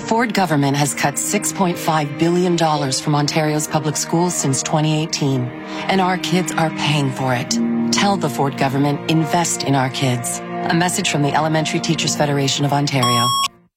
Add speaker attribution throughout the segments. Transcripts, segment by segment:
Speaker 1: Ford government has cut $6.5 billion from Ontario's public schools since 2018, and our kids are paying for it. Tell the Ford government, invest in our kids. A message from the Elementary Teachers Federation of Ontario.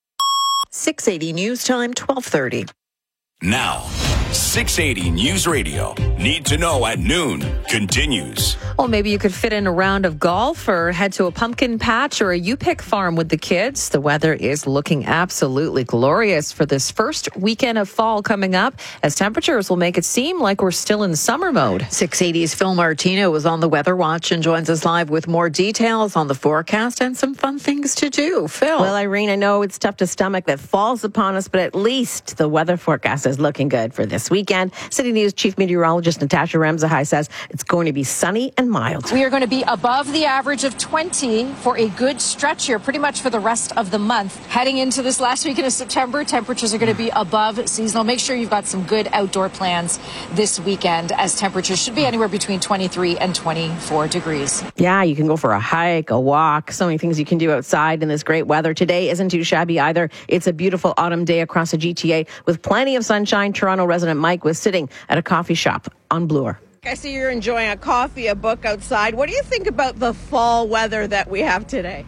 Speaker 2: 680 News Time, 12:30.
Speaker 3: Now, 680 News Radio. Need to know at noon continues.
Speaker 4: Well, maybe you could fit in a round of golf or head to a pumpkin patch or a U-Pick farm with the kids. The weather is looking absolutely glorious for this first weekend of fall coming up, as temperatures will make it seem like we're still in summer mode.
Speaker 2: 680's Phil Martino is on the Weather Watch and joins us live with more details on the forecast and some fun things to do. Phil.
Speaker 5: Well, Irene, I know it's tough to stomach that falls upon us, but at least the weather forecast is looking good for this weekend. City News Chief Meteorologist Natasha Ramsahai says it's going to be sunny and mild.
Speaker 6: We are going to be above the average of 20 for a good stretch here, pretty much for the rest of the month. Heading into this last weekend of September, temperatures are going to be above seasonal. Make sure you've got some good outdoor plans this weekend, as temperatures should be anywhere between 23 and 24 degrees.
Speaker 5: Yeah, you can go for a hike, a walk, so many things you can do outside in this great weather. Today isn't too shabby either. It's a beautiful autumn day across the GTA with plenty of sunshine. Toronto resident Mike was sitting at a coffee shop on Bloor.
Speaker 7: I see you're enjoying a coffee, a book outside. What do you think about the fall weather that we have today?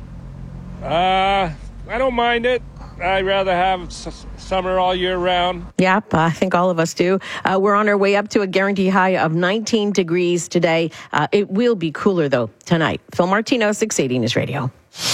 Speaker 8: I don't mind it. I'd rather have summer all year round.
Speaker 5: Yep, I think all of us do. We're on our way up to a guaranteed high of 19 degrees today. It will be cooler, though, tonight. Phil Martino, 680 News Radio.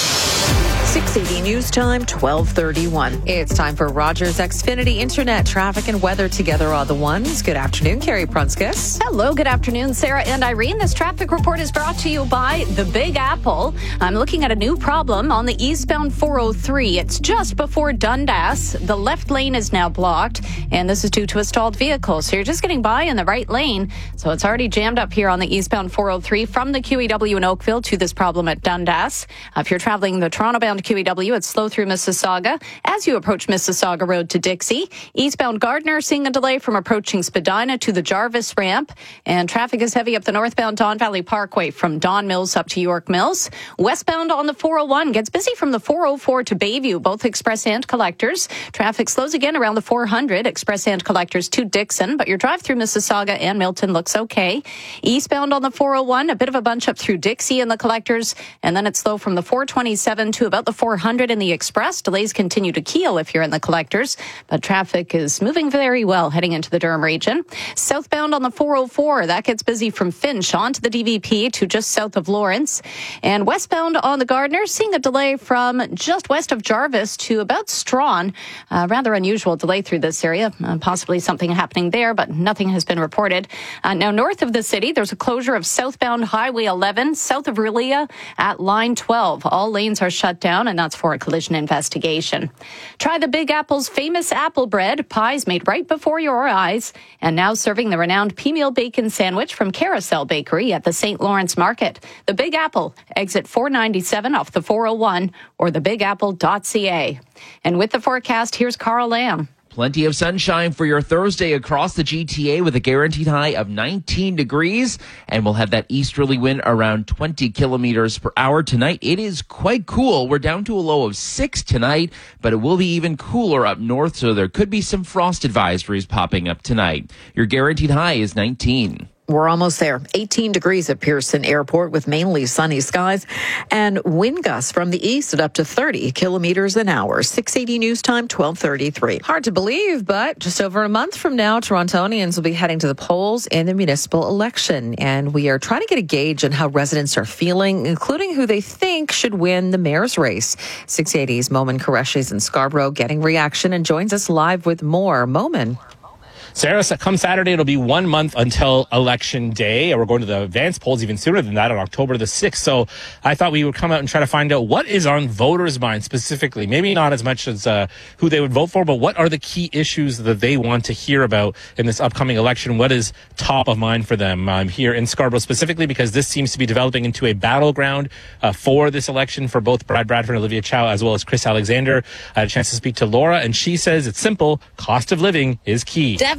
Speaker 2: 680 News Time, 12:31.
Speaker 4: It's time for Rogers Xfinity Internet traffic and weather together on the ones. Good afternoon, Carrie Prunskis.
Speaker 9: Hello, good afternoon, Sarah and Irene. This traffic report is brought to you by the Big Apple. I'm looking at a new problem on the eastbound 403. It's just before Dundas. The left lane is now blocked, and this is due to a stalled vehicle. So you're just getting by in the right lane. So it's already jammed up here on the eastbound 403 from the QEW in Oakville to this problem at Dundas. If you're traveling the Toronto-bound QEW, it's slow through Mississauga. As you approach Mississauga Road to Dixie, eastbound Gardner seeing a delay from approaching Spadina to the Jarvis ramp, and traffic is heavy up the northbound Don Valley Parkway from Don Mills up to York Mills. Westbound on the 401 gets busy from the 404 to Bayview, both express and collectors. Traffic slows again around the 400, express and collectors to Dixon, but your drive through Mississauga and Milton looks okay. Eastbound on the 401, a bit of a bunch up through Dixie and the collectors, and then it's slow from the 427 to about the 400 in the express. Delays continue to keel if you're in the collectors, but traffic is moving very well heading into the Durham region. Southbound on the 404, that gets busy from Finch onto the DVP to just south of Lawrence. And westbound on the Gardner, seeing a delay from just west of Jarvis to about Strawn. Rather unusual delay through this area. Possibly something happening there, but nothing has been reported. Now, north of the city, there's a closure of southbound Highway 11, south of Rulia at line 12. All lanes are shut down, and that's for a collision investigation. Try the Big Apple's famous apple bread, pies made right before your eyes, and now serving the renowned pea-meal bacon sandwich from Carousel Bakery at the St. Lawrence Market. The Big Apple, exit 497 off the 401 or thebigapple.ca. And with the forecast, here's Carl Lamb.
Speaker 10: Plenty of sunshine for your Thursday across the GTA with a guaranteed high of 19 degrees. And we'll have that easterly wind around 20 kilometers per hour tonight. It is quite cool. We're down to a low of 6 tonight, but it will be even cooler up north, so there could be some frost advisories popping up tonight. Your guaranteed high is 19.
Speaker 2: We're almost there. 18 degrees at Pearson Airport with mainly sunny skies and wind gusts from the east at up to 30 kilometers an hour. 680 News Time, 12:33.
Speaker 4: Hard to believe, but just over a month from now, Torontonians will be heading to the polls in the municipal election. And we are trying to get a gauge on how residents are feeling, including who they think should win the mayor's race. 680's Momin Qureshi is in Scarborough getting reaction and joins us live with more. Momin.
Speaker 11: Sarah, come Saturday, it'll be 1 month until Election Day. We're going to the advance polls even sooner than that on October the 6th. So I thought we would come out and try to find out what is on voters' minds specifically. Maybe not as much as who they would vote for, but what are the key issues that they want to hear about in this upcoming election? What is top of mind for them here in Scarborough specifically, because this seems to be developing into a battleground for this election for both Brad Bradford and Olivia Chow, as well as Chris Alexander. I had a chance to speak to Laura, and she says it's simple. Cost of living is key.
Speaker 12: Definitely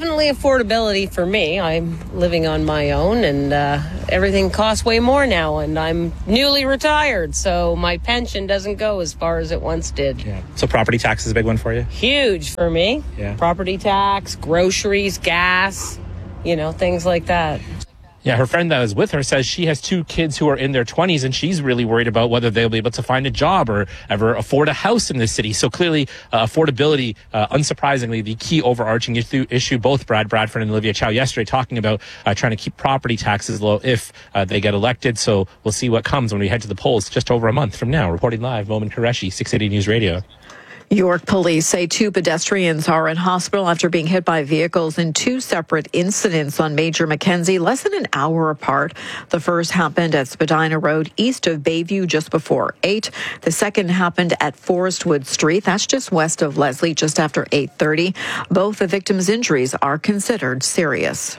Speaker 12: definitely affordability for me. I'm living on my own, and everything costs way more now, and I'm newly retired, so my pension doesn't go as far as it once did.
Speaker 11: Yeah. So property tax is a big one for you?
Speaker 12: Huge for me.
Speaker 11: Yeah.
Speaker 12: Property tax, groceries, gas, things like that.
Speaker 11: Yeah, her friend that was with her says she has 2 kids who are in their 20s, and she's really worried about whether they'll be able to find a job or ever afford a house in this city. So clearly, affordability, unsurprisingly, the key overarching issue. Both Brad Bradford and Olivia Chow yesterday talking about trying to keep property taxes low if they get elected. So we'll see what comes when we head to the polls just over a month from now. Reporting live, Momin Qureshi, 680 News Radio.
Speaker 2: York police say 2 pedestrians are in hospital after being hit by vehicles in 2 separate incidents on Major Mackenzie, less than an hour apart. The first happened at Spadina Road east of Bayview just before 8. The second happened at Forestwood Street. That's just west of Leslie, just after 8:30. Both the victims' injuries are considered serious.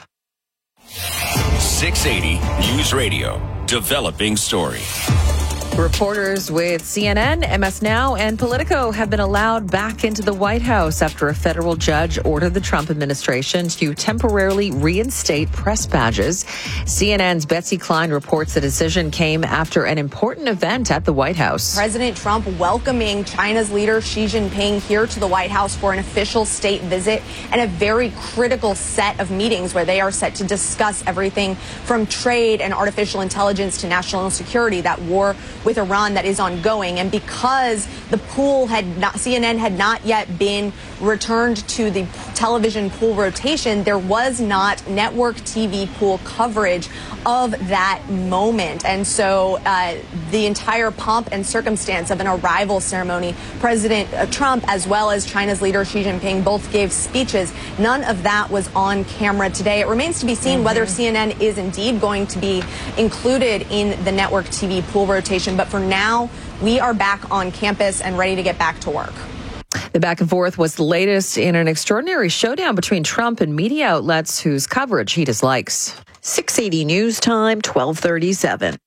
Speaker 3: 680 News Radio, developing story.
Speaker 4: Reporters with CNN, MS Now, and Politico have been allowed back into the White House after a federal judge ordered the Trump administration to temporarily reinstate press badges. CNN's Betsy Klein reports the decision came after an important event at the White House.
Speaker 13: President Trump welcoming China's leader Xi Jinping here to the White House for an official state visit and a very critical set of meetings where they are set to discuss everything from trade and artificial intelligence to national security, that war with Iran that is ongoing. And because the pool CNN had not yet been returned to the television pool rotation, there was not network TV pool coverage of that moment. And so the entire pomp and circumstance of an arrival ceremony, President Trump as well as China's leader Xi Jinping both gave speeches. None of that was on camera today. It remains to be seen whether CNN is indeed going to be included in the network TV pool rotation. But for now, we are back on campus and ready to get back to work.
Speaker 4: The back and forth was the latest in an extraordinary showdown between Trump and media outlets whose coverage he dislikes.
Speaker 2: 680 News Time, 12:37.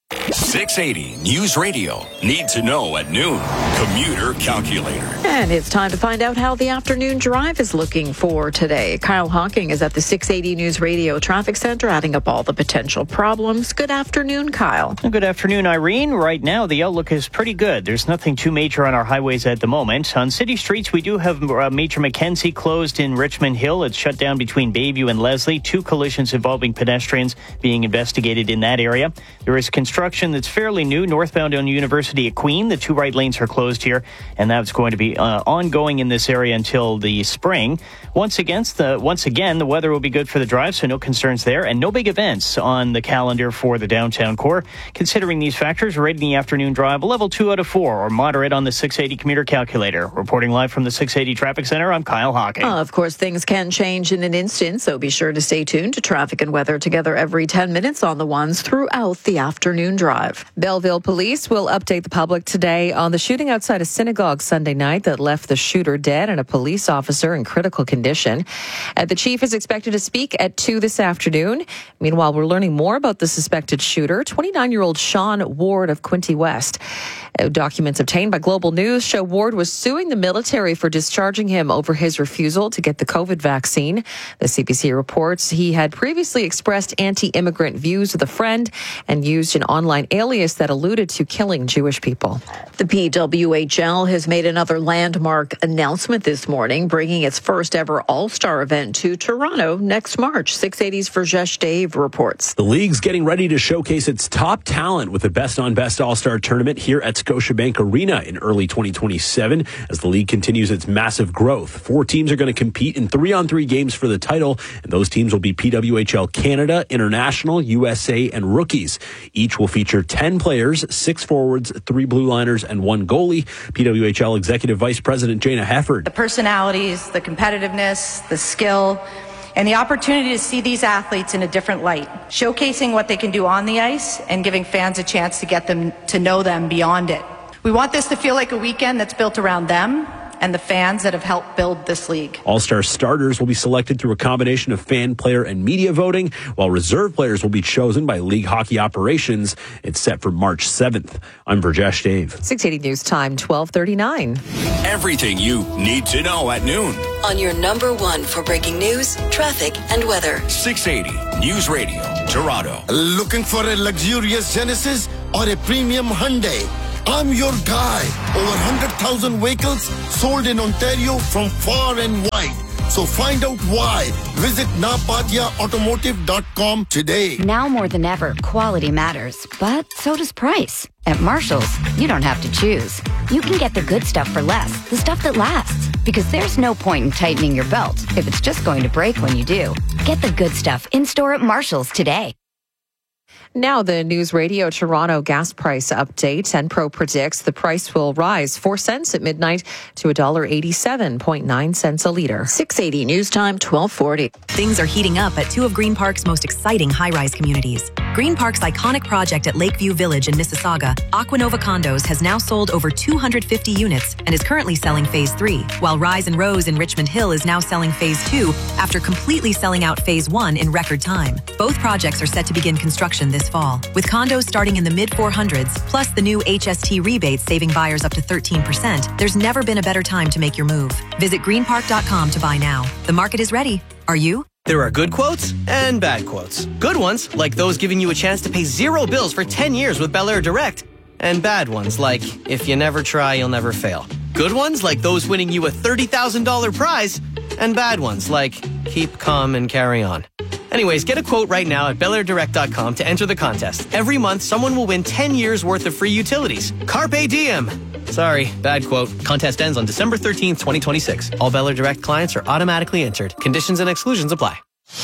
Speaker 3: 680 News Radio. Need to know at noon. Commuter Calculator.
Speaker 2: And it's time to find out how the afternoon drive is looking for today. Kyle Hawking is at the 680 News Radio Traffic Center, adding up all the potential problems. Good afternoon, Kyle.
Speaker 14: Good afternoon, Irene. Right now, the outlook is pretty good. There's nothing too major on our highways at the moment. On city streets, we do have Major Mackenzie closed in Richmond Hill. It's shut down between Bayview and Leslie. 2 collisions involving pedestrians being investigated in that area. There is construction that's fairly new northbound on University at Queen. The 2 right lanes are closed here, and that's going to be ongoing in this area until the spring. Once again, the weather will be good for the drive, so no concerns there, and no big events on the calendar for the downtown core. Considering these factors, rating the afternoon drive a level 2 out of 4, or moderate on the 680 commuter calculator. Reporting live from the 680 Traffic Center, I'm Kyle Hawking.
Speaker 2: Of course, things can change in an instant, so be sure to stay tuned to traffic and weather together every 10 minutes on the ones throughout the afternoon drive.
Speaker 4: Belleville police will update the public today on the shooting outside a synagogue Sunday night that left the shooter dead and a police officer in critical condition. The chief is expected to speak at 2 this afternoon. Meanwhile, we're learning more about the suspected shooter, 29-year-old Sean Ward of Quinte West. Documents obtained by Global News show Ward was suing the military for discharging him over his refusal to get the COVID vaccine. The CBC reports he had previously expressed anti-immigrant views with a friend and used an online alias that alluded to killing Jewish people.
Speaker 2: The PWHL has made another landmark announcement this morning, bringing its first ever All-Star event to Toronto next March. 680's Verjesh Dave reports.
Speaker 15: The league's getting ready to showcase its top talent with the Best on Best All-Star tournament here at Scotiabank Arena in early 2027 as the league continues its massive growth. 4 teams are going to compete in 3-on-3 games for the title, and those teams will be PWHL Canada, International, USA, and Rookies. Each will feature 10 players, 6 forwards, 3 blue liners, and 1 goalie. PWHL Executive Vice President Jana Hefford.
Speaker 16: The personalities, the competitiveness, the skill, and the opportunity to see these athletes in a different light, showcasing what they can do on the ice and giving fans a chance to get them to know them beyond it. We want this to feel like a weekend that's built around them and the fans that have helped build this league.
Speaker 15: All-Star starters will be selected through a combination of fan, player, and media voting, while reserve players will be chosen by League Hockey Operations. It's set for March 7th. I'm Burjesh Dave.
Speaker 4: 680 News Time, 12:39.
Speaker 3: Everything you need to know at noon.
Speaker 17: On your number one for breaking news, traffic, and weather.
Speaker 3: 680 News Radio, Toronto.
Speaker 18: Looking for a luxurious Genesis or a premium Hyundai? I'm your guy. Over 100,000 vehicles sold in Ontario from far and wide. So find out why. Visit napatiaautomotive.com today.
Speaker 19: Now more than ever, quality matters, but so does price. At Marshall's, you don't have to choose. You can get the good stuff for less, the stuff that lasts. Because there's no point in tightening your belt if it's just going to break when you do. Get the good stuff in-store at Marshall's today.
Speaker 4: Now the News Radio Toronto gas price update. Enpro predicts the price will rise 4 cents at midnight to $1.87.9 a liter.
Speaker 2: 680 News Time, 1240.
Speaker 20: Things are heating up at two of Green Park's most exciting high-rise communities. Green Park's iconic project at Lakeview Village in Mississauga, Aquanova Condos, has now sold over 250 units and is currently selling Phase 3, while Rise and Rose in Richmond Hill is now selling Phase 2 after completely selling out Phase 1 in record time. Both projects are set to begin construction this fall, with condos starting in the mid-400s, plus the new HST rebates saving buyers up to 13%. There's never been a better time to make your move. Visit greenpark.com to buy now. The market is ready. Are you?
Speaker 21: There are good quotes and bad quotes. Good ones, like those giving you a chance to pay zero bills for 10 years with Bel Air Direct. And bad ones, like, if you never try, you'll never fail. Good ones, like those winning you a $30,000 prize. And bad ones, like, keep calm and carry on. Anyways, get a quote right now at belairdirect.com to enter the contest. Every month, someone will win 10 years worth of free utilities. Carpe diem. Sorry, bad quote. Contest ends on December 13th, 2026. All Bel Air Direct clients are automatically entered. Conditions and exclusions apply.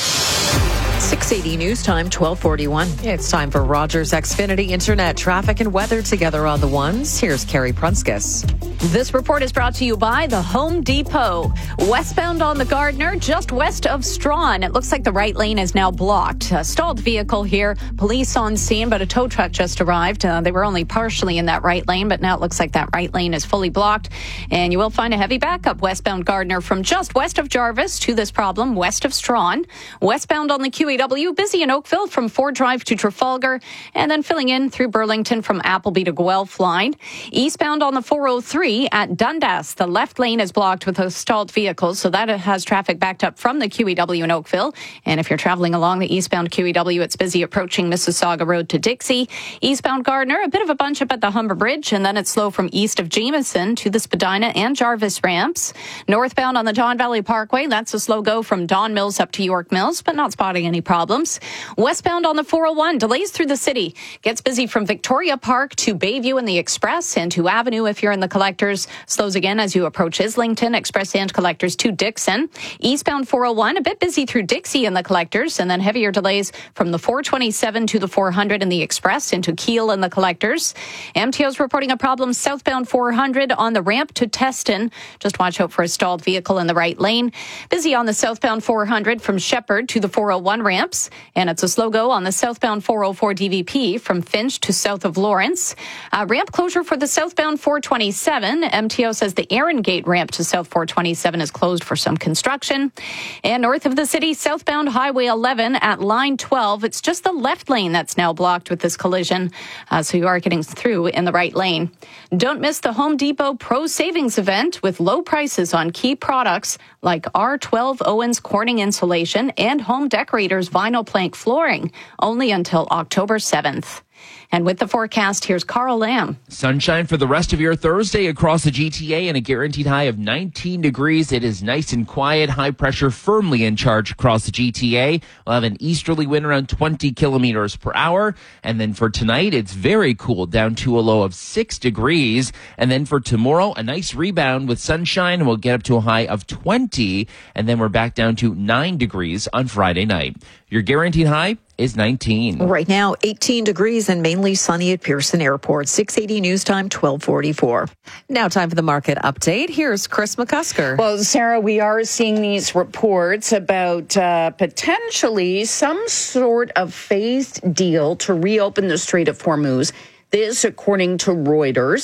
Speaker 2: 680 News Time, 1241.
Speaker 4: It's time for Rogers Xfinity Internet traffic and weather together on the ones. Here's Carrie Prunskis.
Speaker 9: This report is brought to you by the Home Depot. Westbound on the Gardiner, just west of Strawn. It looks like the right lane is now blocked. A stalled vehicle here. Police on scene, but a tow truck just arrived. They were only partially in that right lane, but now it looks like that right lane is fully blocked. And you will find a heavy backup westbound Gardiner from just west of Jarvis to this problem west of Strawn. Westbound on the QEW, busy in Oakville from Ford Drive to Trafalgar, and then filling in through Burlington from Appleby to Guelph line. Eastbound on the 403 at Dundas, the left lane is blocked with those stalled vehicles, so that has traffic backed up from the QEW in Oakville. And if you're traveling along the eastbound QEW, it's busy approaching Mississauga Road to Dixie. Eastbound Gardiner, a bit of a bunch up at the Humber Bridge, and then it's slow from east of Jameson to the Spadina and Jarvis ramps. Northbound on the Don Valley Parkway, that's a slow go from Don Mills up to York Mills, but not spotting any problems. Westbound on the 401, delays through the city. Gets busy from Victoria Park to Bayview and the Express, and to Avenue if you're in the Collectors. Slows again as you approach Islington, Express and Collectors to Dixon. Eastbound 401, a bit busy through Dixie and the Collectors, and then heavier delays from the 427 to the 400 in the Express into Keele and the Collectors. MTO's reporting a problem southbound 400 on the ramp to Teston. Just watch out for a stalled vehicle in the right lane. Busy on the southbound 400 from Shepherd to the 401 ramps, and it's a slow go on the southbound 404 DVP from Finch to south of Lawrence. Ramp closure for the southbound 427. MTO says the Aaron Gate ramp to South 427 is closed for some construction. And north of the city, southbound Highway 11 at line 12, it's just the left lane that's now blocked with this collision. So you are getting through in the right lane. Don't miss the Home Depot Pro Savings event with low prices on key products like R12 Owens Corning insulation and Home Decorators vinyl plank flooring, only until October 7th. And with the forecast, here's Carl Lamb.
Speaker 10: Sunshine for the rest of your Thursday across the GTA and a guaranteed high of 19 degrees. It is nice and quiet. High pressure firmly in charge across the GTA. We'll have an easterly wind around 20 kilometers per hour. And then for tonight, it's very cool, down to a low of 6 degrees. And then for tomorrow, a nice rebound with sunshine. We'll get up to a high of 20. And then we're back down to 9 degrees on Friday night. Your guaranteed high is 19.
Speaker 2: Right now, 18 degrees and mainly sunny at Pearson Airport. 680 News Time, 1244.
Speaker 4: Now time for the market update. Here's Chris McCusker.
Speaker 22: Well, Sarah, we are seeing these reports about potentially some sort of phased deal to reopen the Strait of Hormuz. This, according to Reuters.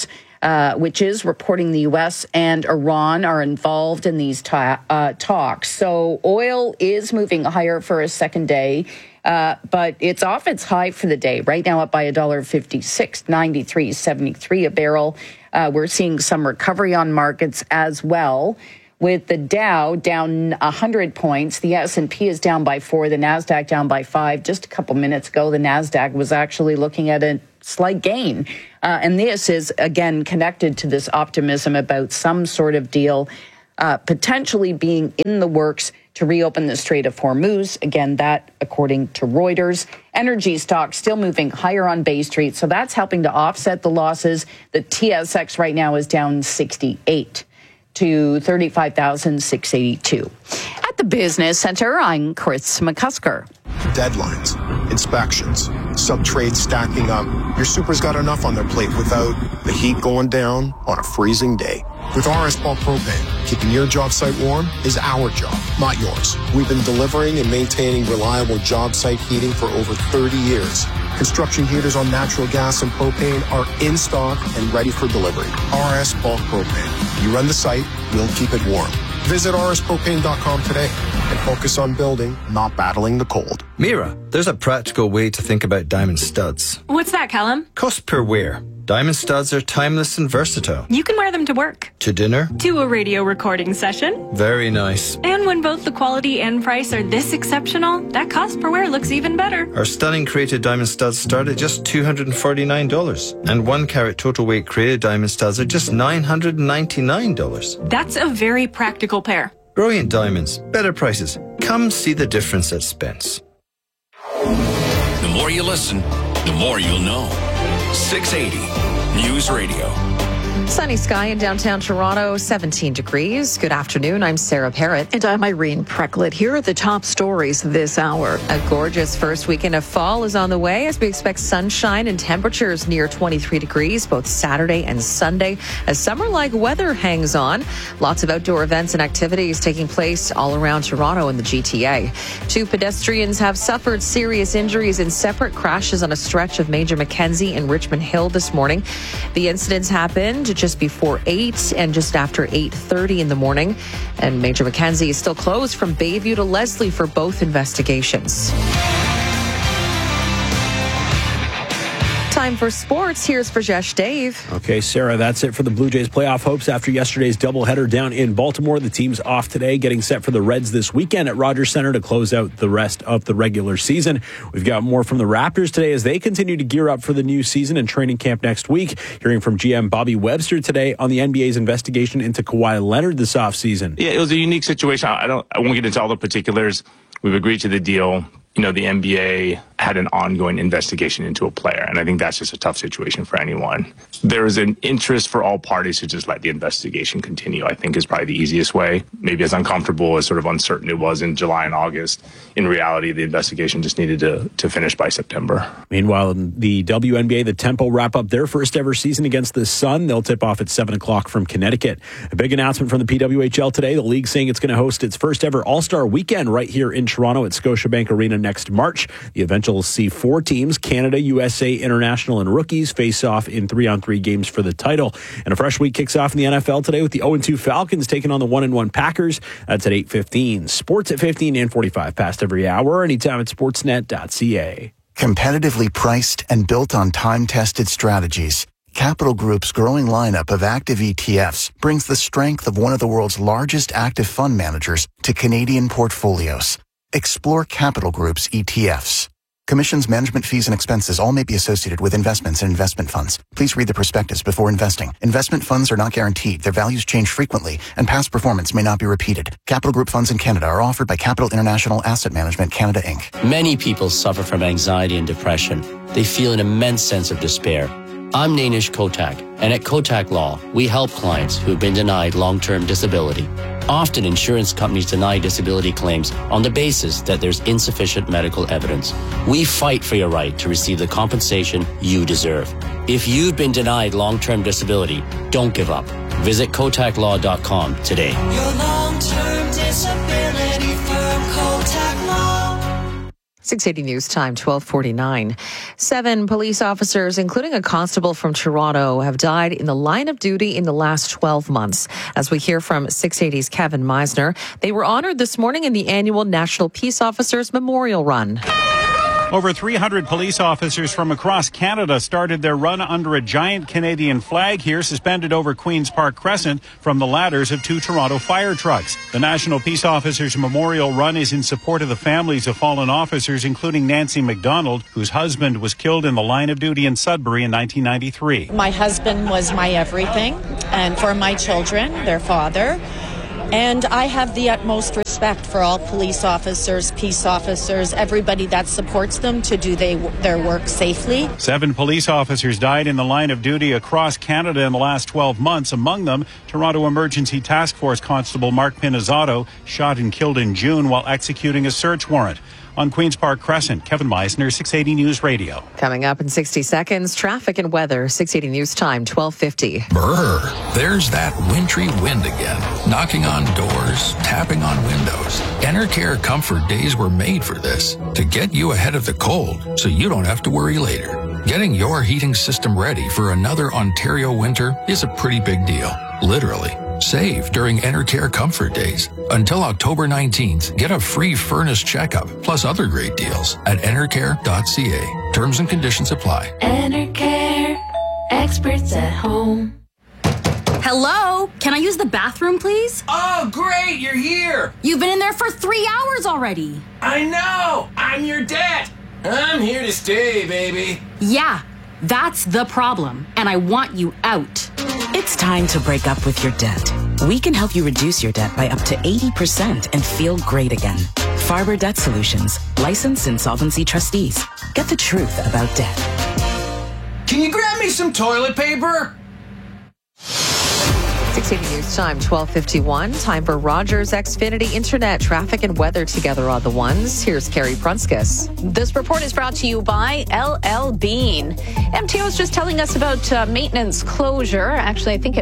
Speaker 22: which is reporting the U.S. and Iran are involved in these talks. So oil is moving higher for a second day, but it's off its high for the day. Right now up by $1.56, 93.73 a barrel. We're seeing some recovery on markets as well, with the Dow down 100 points. The S&P is down by 4, the NASDAQ down by 5. Just a couple minutes ago, the NASDAQ was actually looking at a slight gain. And this is, again, connected to this optimism about some sort of deal potentially being in the works to reopen the Strait of Hormuz. Again, that according to Reuters. Energy stocks still moving higher on Bay Street, so that's helping to offset the losses. The TSX right now is down 68 to 35,682. At the Business Center, I'm Chris McCusker.
Speaker 1: Deadlines, inspections, sub-trades stacking up. Your super's got enough on their plate without the heat going down on a freezing day. With RS Bulk Propane, keeping your job site warm is our job, not yours. We've been delivering and maintaining reliable job site heating for over 30 years. Construction heaters on natural gas and propane are in stock and ready for delivery. RS Bulk Propane. You run the site, we'll keep it warm. Visit rspropane.com today and focus on building, not battling the cold.
Speaker 6: Mira, there's a practical way to think about diamond studs.
Speaker 23: What's that, Callum?
Speaker 6: Cost per wear. Diamond studs are timeless and versatile.
Speaker 23: You can wear them to work,
Speaker 6: to dinner,
Speaker 23: to a radio recording session.
Speaker 6: Very nice.
Speaker 23: And when both the quality and price are this exceptional, that cost per wear looks even better.
Speaker 6: Our stunning created diamond studs start at just $249. And 1 carat total weight created diamond studs are just $999.
Speaker 23: That's a very practical pair.
Speaker 6: Brilliant diamonds, better prices. Come see the difference at Spence.
Speaker 3: The more you listen, the more you'll know. 680 News Radio.
Speaker 4: Sunny sky in downtown Toronto, 17 degrees. Good afternoon. I'm Sarah Parrott.
Speaker 2: And I'm Irene Precklett. Here are the top stories this hour.
Speaker 4: A gorgeous first weekend of fall is on the way as we expect sunshine and temperatures near 23 degrees both Saturday and Sunday as summer-like weather hangs on. Lots of outdoor events and activities taking place all around Toronto and the GTA. 2 pedestrians have suffered serious injuries in separate crashes on a stretch of Major Mackenzie and Richmond Hill this morning. The incidents happened just before 8 and just after 8:30 in the morning. And Major Mackenzie is still closed from Bayview to Leslie for both investigations. Time for sports. Here's Rajesh Dave.
Speaker 15: Okay, Sarah, that's it for the Blue Jays playoff hopes after yesterday's doubleheader down in Baltimore. The team's off today, getting set for the Reds this weekend at Rogers Center to close out the rest of the regular season. We've got more from the Raptors today as they continue to gear up for the new season and training camp next week. Hearing from GM Bobby Webster today on the NBA's investigation into Kawhi Leonard this offseason.
Speaker 24: Yeah, it was a unique situation. I won't get into all the particulars. We've agreed to the deal. You know, the NBA had an ongoing investigation into a player, and I think that's just a tough situation for anyone. There is an interest for all parties to just let the investigation continue, I think is probably the easiest way. Maybe as uncomfortable, as sort of uncertain it was in July and August, in reality, the investigation just needed to finish by September.
Speaker 15: Meanwhile, in the WNBA, the Tempo wrap up their first ever season against the Sun. They'll tip off at 7 o'clock from Connecticut. A big announcement from the PWHL today. The league saying it's going to host its first ever All-Star Weekend right here in Toronto at Scotiabank Arena next March. The event will see 4 teams, Canada, USA, International, and Rookies, face off in 3-on-3 games for the title. And a fresh week kicks off in the NFL today with the 0-2 Falcons taking on the 1-1 Packers. That's at 8:15. Sports at 15 and 45 past every hour, anytime at sportsnet.ca.
Speaker 25: Competitively priced and built on time-tested strategies, Capital Group's growing lineup of active ETFs brings the strength of one of the world's largest active fund managers to Canadian portfolios. Explore Capital Group's ETFs. Commissions, management fees, and expenses all may be associated with investments and investment funds. Please read the prospectus before investing. Investment funds are not guaranteed. Their values change frequently, and past performance may not be repeated. Capital Group funds in Canada are offered by Capital International Asset Management Canada, Inc.
Speaker 26: Many people suffer from anxiety and depression. They feel an immense sense of despair. I'm Nainish Kotak, and at Kotak Law, we help clients who have been denied long-term disability. Often, insurance companies deny disability claims on the basis that there's insufficient medical evidence. We fight for your right to receive the compensation you deserve. If you've been denied long-term disability, don't give up. Visit KotakLaw.com today.
Speaker 27: Your long-term disability firm, Kotak Law.
Speaker 4: 680 News Time, 12:49. 7 police officers, including a constable from Toronto, have died in the line of duty in the last 12 months. As we hear from 680's Kevin Meisner, they were honored this morning in the annual National Peace Officers Memorial Run.
Speaker 5: Over 300 police officers from across Canada started their run under a giant Canadian flag here, suspended over Queen's Park Crescent from the ladders of 2 Toronto fire trucks. The National Peace Officers Memorial Run is in support of the families of fallen officers, including Nancy McDonald, whose husband was killed in the line of duty in Sudbury in 1993.
Speaker 7: My husband was my everything, and for my children, their father. And I have the utmost respect for all police officers, peace officers, everybody that supports them to do their work safely.
Speaker 5: 7 police officers died in the line of duty across Canada in the last 12 months. Among them, Toronto Emergency Task Force Constable Mark Pinizzato, shot and killed in June while executing a search warrant. On Queen's Park Crescent, Kevin Meisner, 680 News Radio.
Speaker 4: Coming up in 60 seconds, traffic and weather, 680 News Time, 12:50.
Speaker 8: Brr, there's that wintry wind again, knocking on doors, tapping on windows. Enercare Comfort Days were made for this, to get you ahead of the cold so you don't have to worry later. Getting your heating system ready for another Ontario winter is a pretty big deal, literally. Save during Enercare Comfort Days. Until October 19th, get a free furnace checkup, plus other great deals at enercare.ca. Terms and conditions apply.
Speaker 11: Enercare, experts at home.
Speaker 12: Hello? Can I use the bathroom, please?
Speaker 13: Oh, great, you're here.
Speaker 12: You've been in there for 3 hours already.
Speaker 13: I know, I'm your debt. I'm here to stay, baby.
Speaker 12: Yeah, that's the problem, and I want you out.
Speaker 27: It's time to break up with your debt. We can help you reduce your debt by up to 80% and feel great again. Farber Debt Solutions, licensed insolvency trustees. Get the truth about debt.
Speaker 13: Can you grab me some toilet paper?
Speaker 4: 680 News Time, 12:51. Time for Rogers Xfinity Internet traffic and weather together on the ones. Here's Carrie Prunskis.
Speaker 9: This report is brought to you by LL Bean. MTO is just telling us about maintenance closure. Actually, I think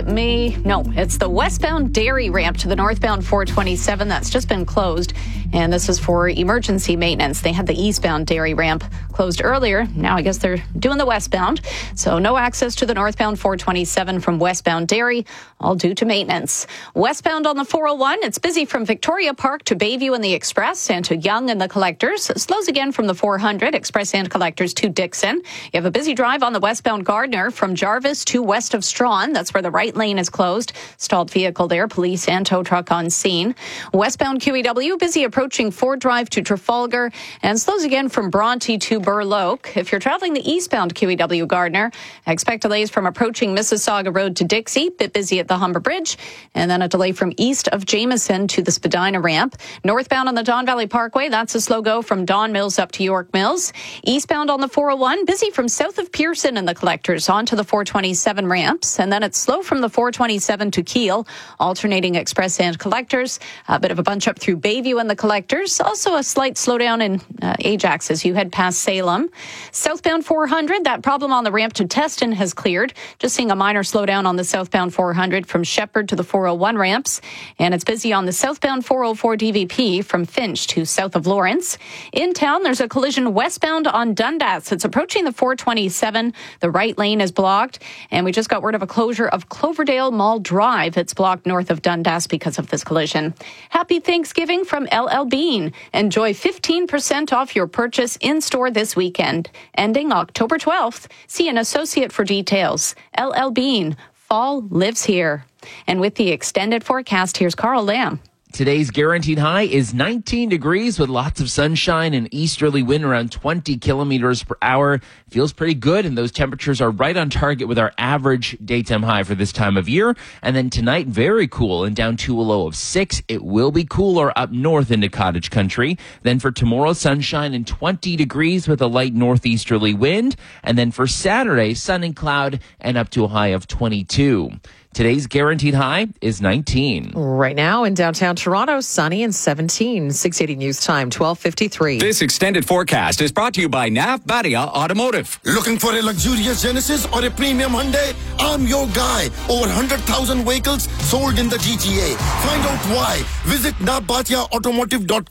Speaker 9: it's the westbound dairy ramp to the northbound 427 that's just been closed. And this is for emergency maintenance. They had the eastbound dairy ramp closed earlier. Now I guess they're doing the westbound. So no access to the northbound 427 from westbound dairy, all due to maintenance. Westbound on the 401, it's busy from Victoria Park to Bayview and the Express and to Yonge and the Collectors. Slows again from the 400, Express and Collectors to Dixon. You have a busy drive on the westbound Gardner from Jarvis to west of Strawn. That's where the right lane is closed. Stalled vehicle there, police and tow truck on scene. Westbound QEW, busy approaching Ford Drive to Trafalgar and slows again from Bronte to Burloak. If you're traveling the eastbound QEW Gardner, expect delays from approaching Mississauga Road to Dixie. Bit busy at the Humber Bridge, and then a delay from east of Jameson to the Spadina ramp. Northbound on the Don Valley Parkway, that's a slow go from Don Mills up to York Mills. Eastbound on the 401, busy from south of Pearson and the Collectors onto the 427 ramps, and then it's slow from the 427 to Kiel, alternating Express and Collectors. A bit of a bunch up through Bayview and the Collectors. Also a slight slowdown in Ajax as you head past Salem. Southbound 400, that problem on the ramp to Teston has cleared. Just seeing a minor slowdown on the southbound 400 from Shepherd to the 401 ramps. And it's busy on the southbound 404 DVP from Finch to south of Lawrence. In town, there's a collision westbound on Dundas. It's approaching the 427. The right lane is blocked. And we just got word of a closure of Cloverdale Mall Drive. It's blocked north of Dundas because of this collision. Happy Thanksgiving from LL Bean. Enjoy 15% off your purchase in store this weekend, ending October 12th. See an associate for details. LL Bean. Fall lives here. And with the extended forecast, here's Carl Lamb.
Speaker 10: Today's guaranteed high is 19 degrees with lots of sunshine and easterly wind around 20 kilometers per hour. Feels pretty good, and those temperatures are right on target with our average daytime high for this time of year. And then tonight, very cool and down to a low of 6. It will be cooler up north into cottage country. Then for tomorrow, sunshine and 20 degrees with a light northeasterly wind. And then for Saturday, sun and cloud and up to a high of 22. Today's guaranteed high is 19.
Speaker 4: Right now in downtown Toronto, sunny and 17. 680 News Time, 12:53.
Speaker 3: This extended forecast is brought to you by Nav Badia Automotive.
Speaker 18: Looking for a luxurious Genesis or a premium Hyundai? I'm your guy. Over 100,000 vehicles sold in the GTA. Find out why. Visit navbatiaautomotive.com.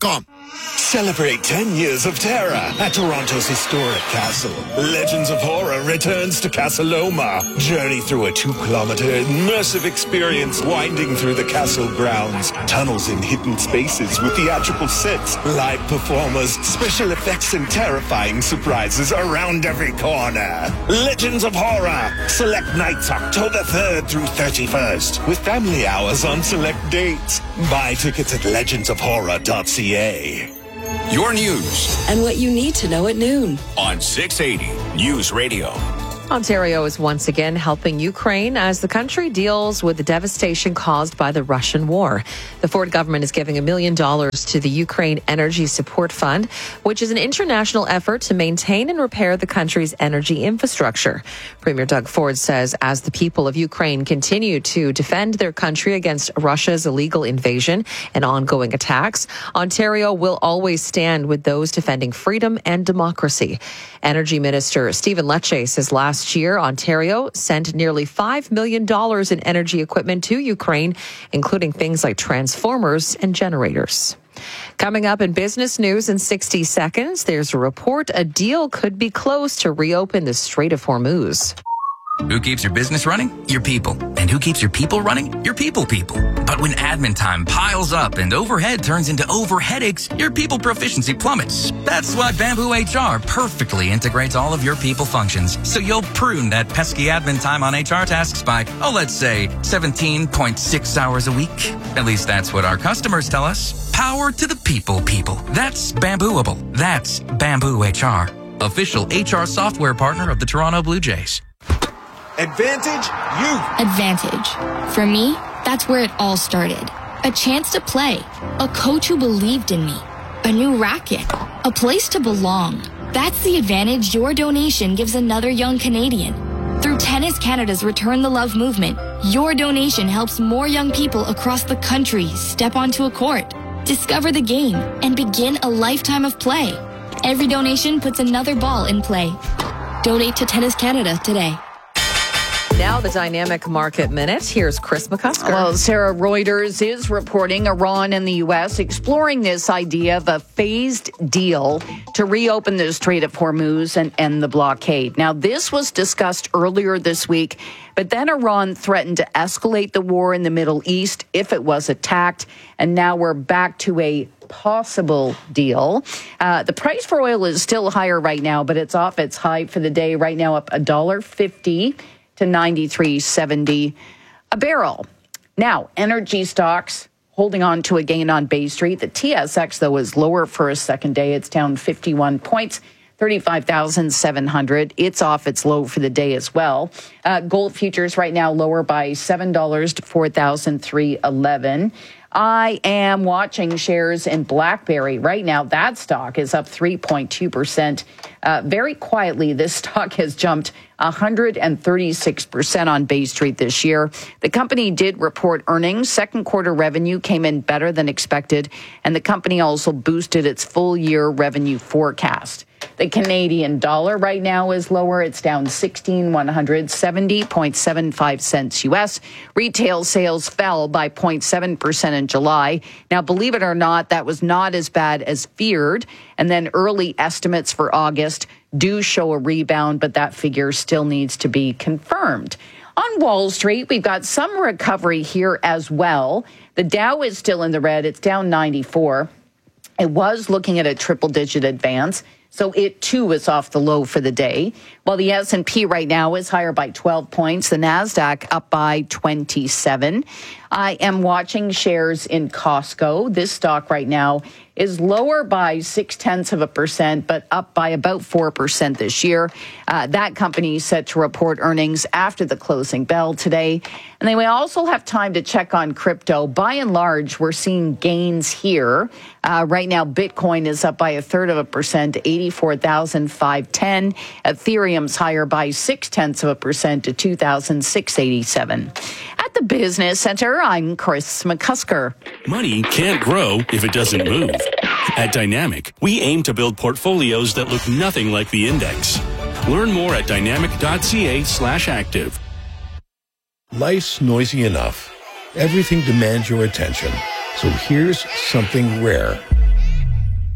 Speaker 14: Celebrate 10 years of terror at Toronto's historic castle. Legends of Horror returns to Casaloma. Journey through a 2-kilometer immersive experience winding through the castle grounds. Tunnels in hidden spaces with theatrical sets, live performers, special effects, and terrifying surprises around every corner. Legends of Horror. Select nights October 3rd through 31st with family hours on select dates. Buy tickets at legendsofhorror.ca.
Speaker 3: Your news.
Speaker 27: And what you need to know at noon.
Speaker 3: On 680 News Radio.
Speaker 4: Ontario is once again helping Ukraine as the country deals with the devastation caused by the Russian war. The Ford government is giving $1 million to the Ukraine Energy Support Fund, which is an international effort to maintain and repair the country's energy infrastructure. Premier Doug Ford says as the people of Ukraine continue to defend their country against Russia's illegal invasion and ongoing attacks, Ontario will always stand with those defending freedom and democracy. Energy Minister Stephen Lecce says last year, Ontario sent nearly $5 million in energy equipment to Ukraine, including things like transformers and generators. Coming up in business news in 60 seconds, there's a report a deal could be close to reopen the Strait of Hormuz.
Speaker 16: Who keeps your business running? Your people. And who keeps your people running? Your people. But when admin time piles up and overhead turns into overheadaches, your people proficiency plummets. That's why Bamboo HR perfectly integrates all of your people functions. So you'll prune that pesky admin time on HR tasks by, let's say 17.6 hours a week. At least that's what our customers tell us. Power to the people. That's Bambooable. That's Bamboo HR. Official HR software partner of the Toronto Blue Jays.
Speaker 17: Advantage Youth.
Speaker 19: Advantage. For me, that's where it all started. A chance to play. A coach who believed in me. A new racket. A place to belong. That's the advantage your donation gives another young Canadian. Through Tennis Canada's Return the Love movement, your donation helps more young people across the country step onto a court, discover the game, and begin a lifetime of play. Every donation puts another ball in play. Donate to Tennis Canada today.
Speaker 4: Now the Dynamic Market Minute. Here's Chris McCusker.
Speaker 20: Well, Sarah, Reuters is reporting Iran and the U.S. exploring this idea of a phased deal to reopen the Strait of Hormuz and end the blockade. Now, this was discussed earlier this week, but then Iran threatened to escalate the war in the Middle East if it was attacked. And now we're back to a possible deal. The price for oil is still higher right now, but it's off its high for the day right now, up $1.50 to $93.70 a barrel. Now, energy stocks holding on to a gain on Bay Street. The TSX, though, is lower for a second day. It's down 51 points, 35,700. It's off its low for the day as well. Gold futures right now lower by $7 to 4,311. I am watching shares in BlackBerry right now. That stock is up 3.2%. Very quietly, this stock has jumped 136% on Bay Street this year. The company did report earnings. Second quarter revenue came in better than expected, and the company also boosted its full year revenue forecast. The Canadian dollar right now is lower. It's down 1,670.75 cents U.S. Retail sales fell by 0.7% in July. Now, believe it or not, that was not as bad as feared. And then early estimates for August do show a rebound, but that figure still needs to be confirmed. On Wall Street, we've got some recovery here as well. The Dow is still in the red. It's down 94. It was looking at a triple-digit advance. So it, too, is off the low for the day. While the S&P right now is higher by 12 points, the NASDAQ up by 27. I am watching shares in Costco. This stock right now is lower by 0.6%, but up by about 4% this year. That company is set to report earnings after the closing bell today. And then we also have time to check on crypto. By and large, we're seeing gains here. Right now, Bitcoin is up by 1/3% to 84,510. Ethereum's higher by 0.6% to 2,687. At the Business Center, I'm Chris McCusker.
Speaker 21: Money can't grow if it doesn't move. At Dynamic, we aim to build portfolios that look nothing like the index. Learn more at dynamic.ca/active.
Speaker 22: Life's noisy enough. Everything demands your attention. So here's something rare.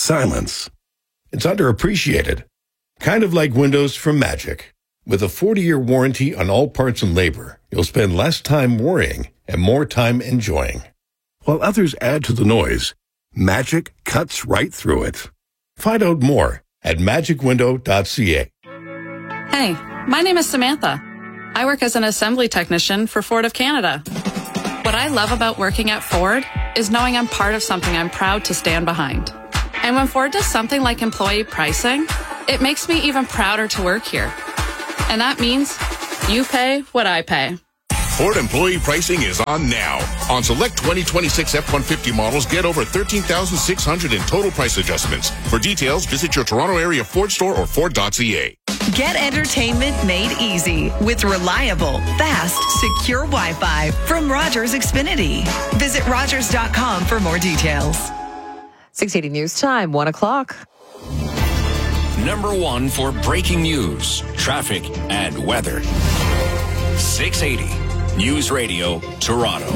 Speaker 22: silence. It's underappreciated. Kind of like windows from Magic. With a 40-year warranty on all parts and labor, you'll spend less time worrying and more time enjoying. While others add to the noise, Magic cuts right through it. Find out more at magicwindow.ca.
Speaker 1: Hey, my name is Samantha. I work as an assembly technician for Ford of Canada. What I love about working at Ford is knowing I'm part of something I'm proud to stand behind. And when Ford does something like employee pricing, it makes me even prouder to work here. And that means you pay what I pay.
Speaker 3: Ford employee pricing is on now. On select 2026 F-150 models, get over $13,600 in total price adjustments. For details, visit your Toronto area Ford store or Ford.ca.
Speaker 2: Get entertainment made easy with reliable, fast, secure Wi-Fi from Rogers Xfinity. Visit Rogers.com for more details.
Speaker 4: 680 News Time, 1 o'clock.
Speaker 3: Number one for breaking news, traffic, and weather. 680 News Radio, Toronto.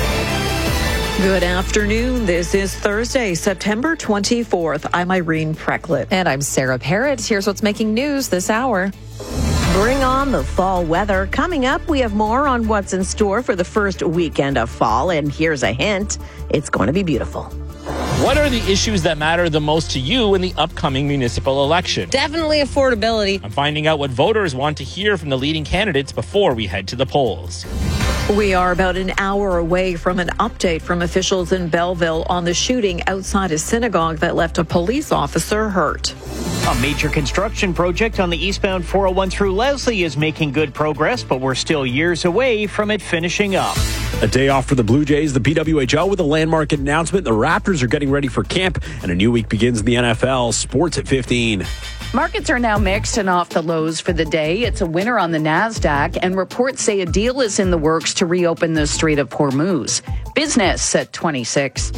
Speaker 6: Good afternoon. This is Thursday, September 24th. I'm Irene Precklett.
Speaker 4: And I'm Sarah Parrott. Here's what's making news this hour.
Speaker 6: Bring on the fall weather. Coming up, we have more on what's in store for the first weekend of fall. And here's a hint. It's going to be beautiful.
Speaker 15: What are the issues that matter the most to you in the upcoming municipal election?
Speaker 6: Definitely affordability.
Speaker 15: I'm finding out what voters want to hear from the leading candidates before we head to the polls.
Speaker 6: We are about an hour away from an update from officials in Belleville on the shooting outside a synagogue that left a police officer hurt.
Speaker 23: A major construction project on the eastbound 401 through Leslie is making good progress, but we're still years away from it finishing up.
Speaker 24: A day off for the Blue Jays, the PWHL with a landmark announcement. The Raptors are getting ready for camp, and a new week begins in the NFL. Sports at 15.
Speaker 20: Markets are now mixed and off the lows for the day. It's a winner on the NASDAQ, and reports say a deal is in the works to reopen the Strait of Hormuz. Business at 26.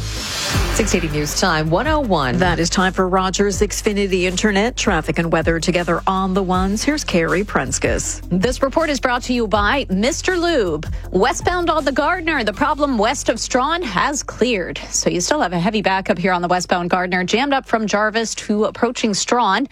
Speaker 4: 680 News Time, 101.
Speaker 6: That is time for Rogers Xfinity Internet. Traffic and weather together on the ones. Here's Carrie Prenskus.
Speaker 9: This report is brought to you by Mr. Lube. Westbound on the Gardner, the problem west of Strawn has cleared. So you still have a heavy backup here on the westbound Gardner, jammed up from Jarvis to approaching Strawn.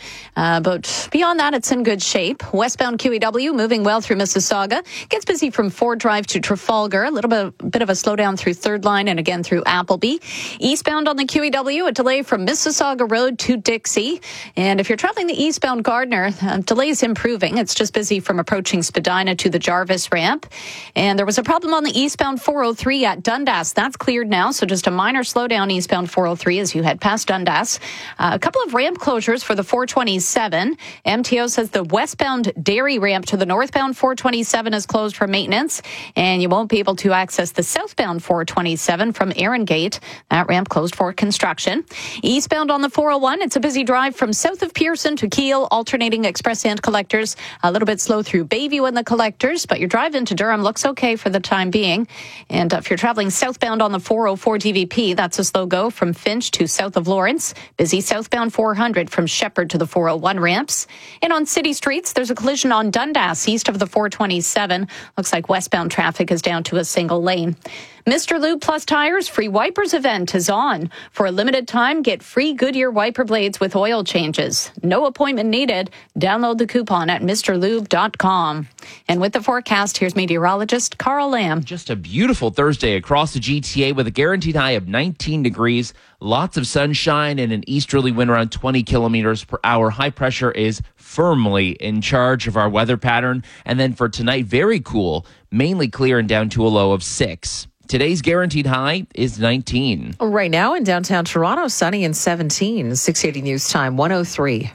Speaker 9: But beyond that, it's in good shape. Westbound QEW moving well through Mississauga. Gets busy from Ford Drive to Trafalgar. A little bit of a slowdown through Third Line and again through Appleby. Eastbound on the QEW, a delay from Mississauga Road to Dixie. And if you're traveling the eastbound Gardner, delays improving. It's just busy from approaching Spadina to the Jarvis ramp. And there was a problem on the eastbound 403 at Dundas. That's cleared now, so just a minor slowdown eastbound 403 as you head past Dundas. A couple of ramp closures for the 427. MTO says the westbound Dairy ramp to the northbound 427 is closed for maintenance, and you won't be able to access the southbound 427 from Erin Gate. That ramp closed for construction. Eastbound on the 401, it's a busy drive from south of Pearson to Kiel, alternating express and collectors. A little bit slow through Bayview and the collectors, but your drive into Durham looks okay for the time being. And if you're traveling southbound on the 404 DVP, that's a slow go from Finch to south of Lawrence. Busy southbound 400 from Shepherd to the 401 ramps. And on city streets, there's a collision on Dundas east of the 427. Looks like westbound traffic is down to a single lane. Mr. Lube Plus Tires free wipers event is on. For a limited time, get free Goodyear wiper blades with oil changes. No appointment needed. Download the coupon at mrlube.com. And with the forecast, here's meteorologist Carl Lamb.
Speaker 10: Just a beautiful Thursday across the GTA with a guaranteed high of 19 degrees. Lots of sunshine and an easterly wind around 20 kilometers per hour. High pressure is firmly in charge of our weather pattern. And then for tonight, very cool, mainly clear and down to a low of 6. Today's guaranteed high is 19.
Speaker 4: Right now in downtown Toronto, sunny and 17. 680 News Time, 103.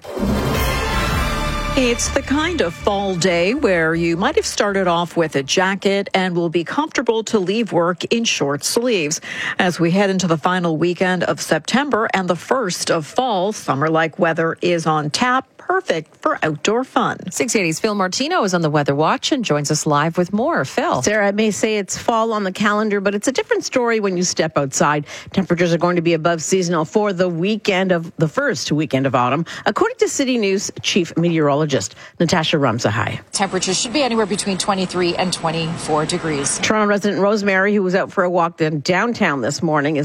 Speaker 6: It's the kind of fall day where you might have started off with a jacket and will be comfortable to leave work in short sleeves. As we head into the final weekend of September and the first of fall, summer-like weather is on tap. Perfect for outdoor fun.
Speaker 4: 680's Phil Martino is on the Weather Watch and joins us live with more. Phil.
Speaker 25: Sarah, I may say it's fall on the calendar, but it's a different story when you step outside. Temperatures are going to be above seasonal for the first weekend of autumn, according to City News Chief Meteorologist Natasha Ramsahai.
Speaker 28: Temperatures should be anywhere between 23 and 24 degrees.
Speaker 25: Toronto resident Rosemary, who was out for a walk in downtown this morning, is looking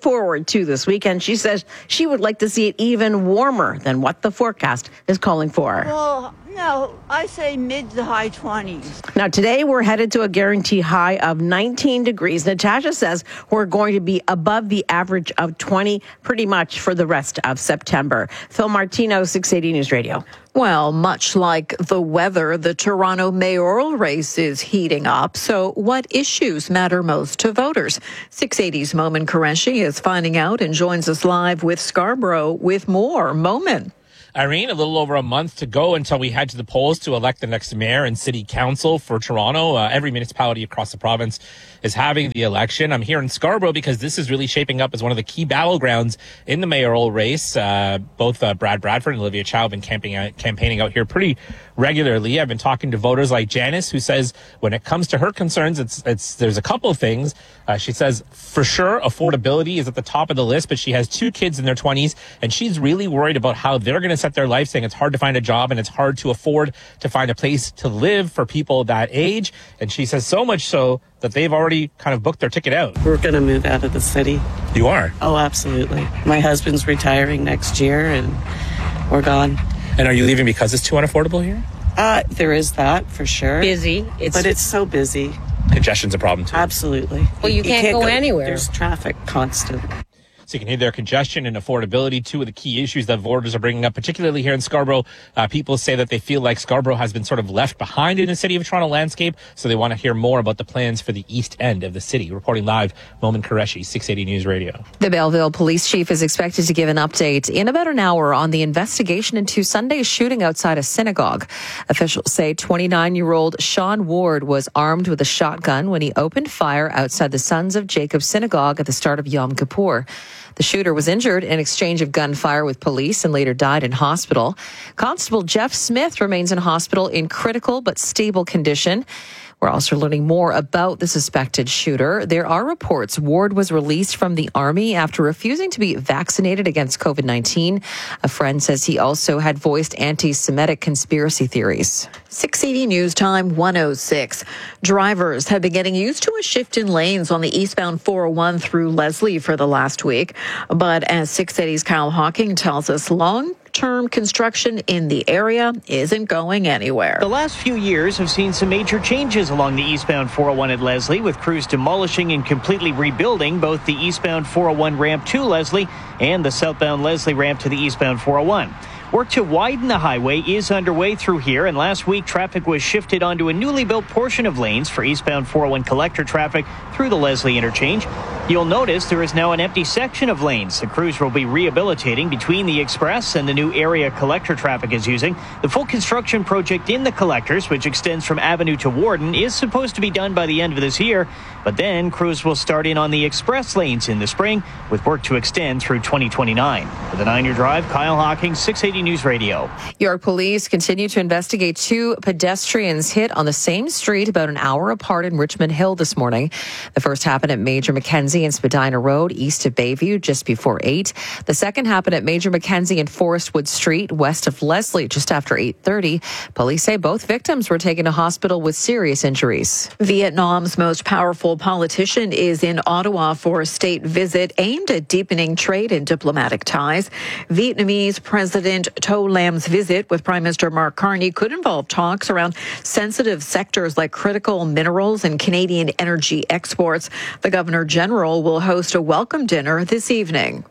Speaker 25: forward to this weekend. She says she would like to see it even warmer than what the forecast is calling for.
Speaker 5: Well, no, I say mid to high 20s.
Speaker 25: Now, today we're headed to a guaranteed high of 19 degrees. Natasha says we're going to be above the average of 20 pretty much for the rest of September. Phil Martino, 680 News Radio.
Speaker 6: Well, much like the weather, the Toronto mayoral race is heating up. So what issues matter most to voters? 680's Momin Qureshi is finding out and joins us live with Scarborough with more. Momin.
Speaker 15: Irene, a little over a month to go until we head to the polls to elect the next mayor and city council for Toronto. Every municipality across the province is having the election. I'm here in Scarborough because this is really shaping up as one of the key battlegrounds in the mayoral race. Both Brad Bradford and Olivia Chow have been campaigning out here pretty regularly. I've been talking to voters like Janice, who says when it comes to her concerns, there's a couple of things. She says for sure affordability is at the top of the list, but she has 2 kids in their 20s, and she's really worried about how they're going to set their life, saying it's hard to find a job and it's hard to afford to find a place to live for people that age. And she says so much so that they've already kind of booked their ticket out.
Speaker 7: We're going to move out of the city.
Speaker 15: You are?
Speaker 7: Oh, absolutely. My husband's retiring next year and we're gone.
Speaker 15: And are you leaving because it's too unaffordable here?
Speaker 7: There is that for sure.
Speaker 25: Busy.
Speaker 7: But it's so busy.
Speaker 15: Congestion's a problem too.
Speaker 7: Absolutely.
Speaker 25: Well, you can't go anywhere.
Speaker 7: There's traffic constant.
Speaker 15: So you can hear their congestion and affordability, 2 of the key issues that voters are bringing up, particularly here in Scarborough. People say that they feel like Scarborough has been sort of left behind in the City of Toronto landscape, so they want to hear more about the plans for the east end of the city. Reporting live, Momin Qureshi, 680 News Radio.
Speaker 4: The Belleville police chief is expected to give an update in about an hour on the investigation into Sunday's shooting outside a synagogue. Officials say 29-year-old Sean Ward was armed with a shotgun when he opened fire outside the Sons of Jacob synagogue at the start of Yom Kippur. The shooter was injured in exchange of gunfire with police and later died in hospital. Constable Jeff Smith remains in hospital in critical but stable condition. We're also learning more about the suspected shooter. There are reports Ward was released from the Army after refusing to be vaccinated against COVID-19. A friend says he also had voiced anti-Semitic conspiracy theories.
Speaker 6: 680 News Time 106. Drivers have been getting used to a shift in lanes on the eastbound 401 through Leslie for the last week. But as 680's Kyle Hawking tells us, long-term construction in the area isn't going anywhere.
Speaker 23: The last few years have seen some major changes along the eastbound 401 at Leslie, with crews demolishing and completely rebuilding both the eastbound 401 ramp to Leslie and the southbound Leslie ramp to the eastbound 401. Work to widen the highway is underway through here, and last week traffic was shifted onto a newly built portion of lanes for eastbound 401 collector traffic through the Leslie interchange. You'll notice there is now an empty section of lanes. The crews will be rehabilitating between the express and the new area collector traffic is using. The full construction project in the collectors, which extends from Avenue to Warden, is supposed to be done by the end of this year, but then crews will start in on the express lanes in the spring, with work to extend through 2029. For the 9-Year Drive, Kyle Hawking, 680 News Radio.
Speaker 4: York police continue to investigate 2 pedestrians hit on the same street about an hour apart in Richmond Hill this morning. The first happened at Major Mackenzie and Spadina Road, east of Bayview, just before 8. The second happened at Major Mackenzie and Forestwood Street, west of Leslie, just after 8:30. Police say both victims were taken to hospital with serious injuries.
Speaker 6: Vietnam's most powerful politician is in Ottawa for a state visit aimed at deepening trade and diplomatic ties. Vietnamese President To Lam's visit with Prime Minister Mark Carney could involve talks around sensitive sectors like critical minerals and Canadian energy exports. The Governor General will host a welcome dinner this evening.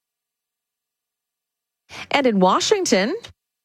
Speaker 4: And in Washington,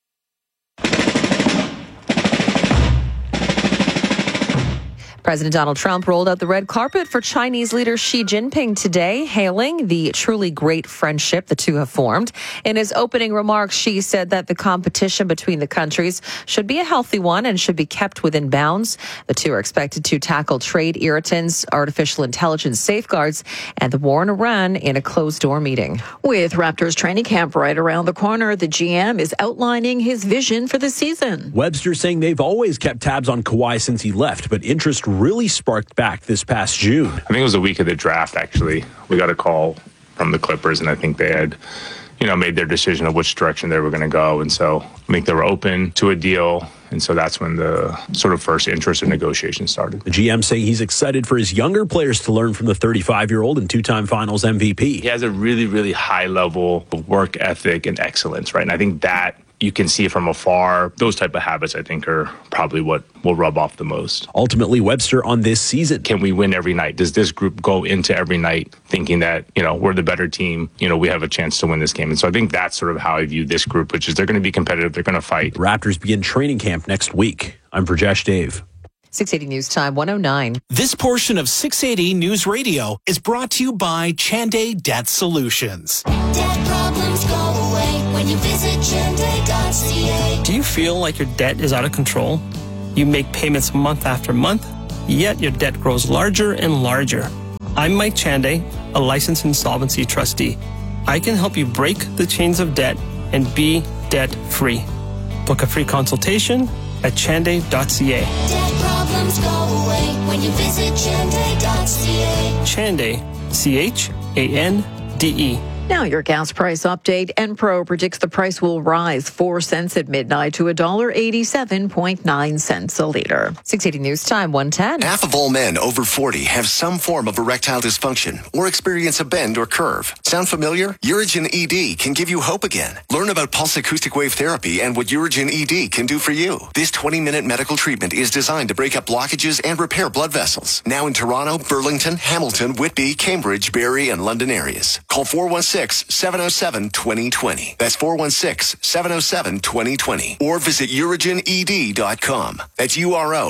Speaker 4: President Donald Trump rolled out the red carpet for Chinese leader Xi Jinping today, hailing the truly great friendship the two have formed. In his opening remarks, Xi said that the competition between the countries should be a healthy one and should be kept within bounds. The two are expected to tackle trade irritants, artificial intelligence safeguards, and the war in Iran in a closed-door meeting.
Speaker 6: With Raptors training camp right around the corner, the GM is outlining his vision for the season.
Speaker 24: Webster saying they've always kept tabs on Kawhi since he left, but interest really sparked back this past June.
Speaker 8: I think it was the week of the draft, actually. We got a call from the Clippers, and I think they had made their decision of which direction they were going to go. And so I think they were open to a deal. And so that's when the sort of first interest in negotiation started.
Speaker 24: The GM saying he's excited for his younger players to learn from the 35-year-old and two-time finals MVP.
Speaker 8: He has a really, really high level of work ethic and excellence, right? And I think that you can see from afar. Those type of habits, I think, are probably what will rub off the most.
Speaker 24: Ultimately, Webster on this season.
Speaker 8: Can we win every night? Does this group go into every night thinking that, we're the better team, we have a chance to win this game? And so I think that's sort of how I view this group, which is they're going to be competitive, they're going to fight.
Speaker 24: The Raptors begin training camp next week. I'm Prajesh Dave.
Speaker 4: 680 News Time, 109.
Speaker 11: This portion of 680 News Radio is brought to you by Chanday Debt Solutions.
Speaker 12: Debt problems go away when you visit Chanday.ca.
Speaker 13: Do you feel like your debt is out of control? You make payments month after month, yet your debt grows larger and larger. I'm Mike Chanday, a licensed insolvency trustee. I can help you break the chains of debt and be debt-free. Book a free consultation at Chanday.ca.
Speaker 12: Debt problems go away when you visit Chanday.ca.
Speaker 13: Chanday, C-H-A-N-D-E.
Speaker 6: Now your gas price update. Enpro predicts the price will rise 4 cents at midnight to $1.87.9 a liter.
Speaker 4: 680 News Time, 110.
Speaker 14: Half of all men over 40 have some form of erectile dysfunction or experience a bend or curve. Sound familiar? Urigen ED can give you hope again. Learn about pulse acoustic wave therapy and what Urigen ED can do for you. This 20-minute medical treatment is designed to break up blockages and repair blood vessels. Now in Toronto, Burlington, Hamilton, Whitby, Cambridge, Barrie, and London areas. Call 416-707-2020. That's 416-707-2020. Or visit UrigenED.com. That's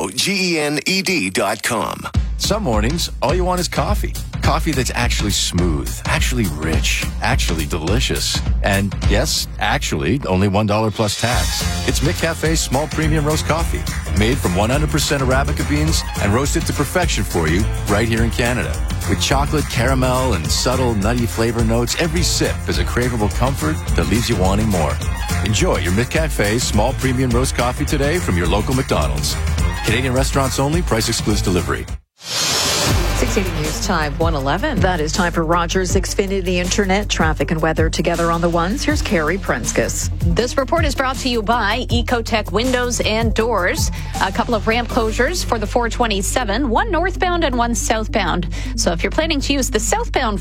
Speaker 14: UROGENED.com.
Speaker 18: Some mornings, all you want is coffee. Coffee that's actually smooth, actually rich, actually delicious. And yes, actually, only $1 plus tax. It's McCafe's small premium roast coffee, made from 100% Arabica beans and roasted to perfection for you right here in Canada. With chocolate, caramel, and subtle nutty flavor notes, every sip is a craveable comfort that leaves you wanting more. Enjoy your McCafe's small premium roast coffee today from your local McDonald's. Canadian restaurants only, price excludes delivery.
Speaker 4: 680 News Time, 111.
Speaker 6: That is time for Rogers Xfinity Internet, traffic and weather together on the ones. Here's Carrie Prenskus.
Speaker 9: This report is brought to you by Ecotech Windows and Doors. A couple of ramp closures for the 427, one northbound and one southbound. So if you're planning to use the southbound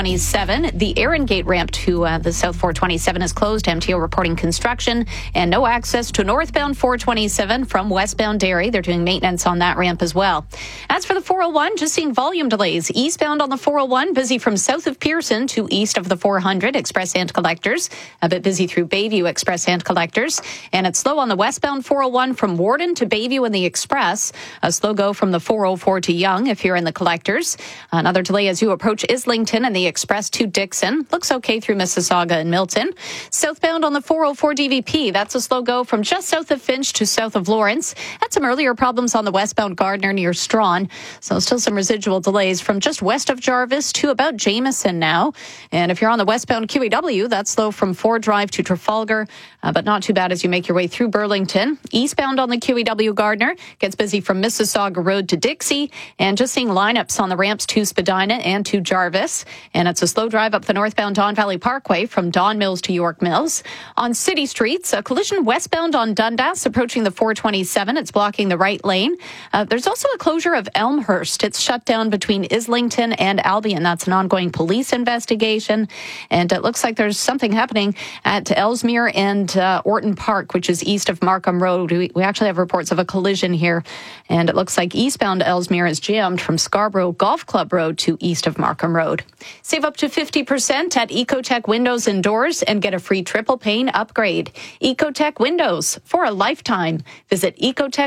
Speaker 9: 427, the Erin Gate ramp to the South 427 is closed. MTO reporting construction and no access to northbound 427 from westbound Derry. They're doing maintenance on that ramp as well. As for the 401, just seeing volume delays. Eastbound on the 401, busy from south of Pearson to east of the 400 Express and Collectors. A bit busy through Bayview Express and Collectors. And it's slow on the westbound 401 from Warden to Bayview in the Express. A slow go from the 404 to Yonge if you're in the Collectors. Another delay as you approach Islington and the Express to Dixon. Looks okay through Mississauga and Milton. Southbound on the 404 DVP. That's a slow go from just south of Finch to south of Lawrence. Had some earlier problems on the westbound Gardner near Strawn. So still some residual delays from just west of Jarvis to about Jameson now. And if you're on the westbound QEW, that's slow from Ford Drive to Trafalgar, but not too bad as you make your way through Burlington. Eastbound on the QEW Gardner gets busy from Mississauga Road to Dixie, and just seeing lineups on the ramps to Spadina and to Jarvis. And it's a slow drive up the northbound Don Valley Parkway from Don Mills to York Mills. On city streets, a collision westbound on Dundas approaching the 427. It's blocking the right lane. There's also a closure of Elmhurst. It's shut down between Islington and Albion. That's an ongoing police investigation. And it looks like there's something happening at Ellesmere and Orton Park, which is east of Markham Road. We actually have reports of a collision here. And it looks like eastbound Ellesmere is jammed from Scarborough Golf Club Road to east of Markham Road. Save up to 50% at Ecotech Windows and Doors and get a free triple pane upgrade. Ecotech Windows for a lifetime. Visit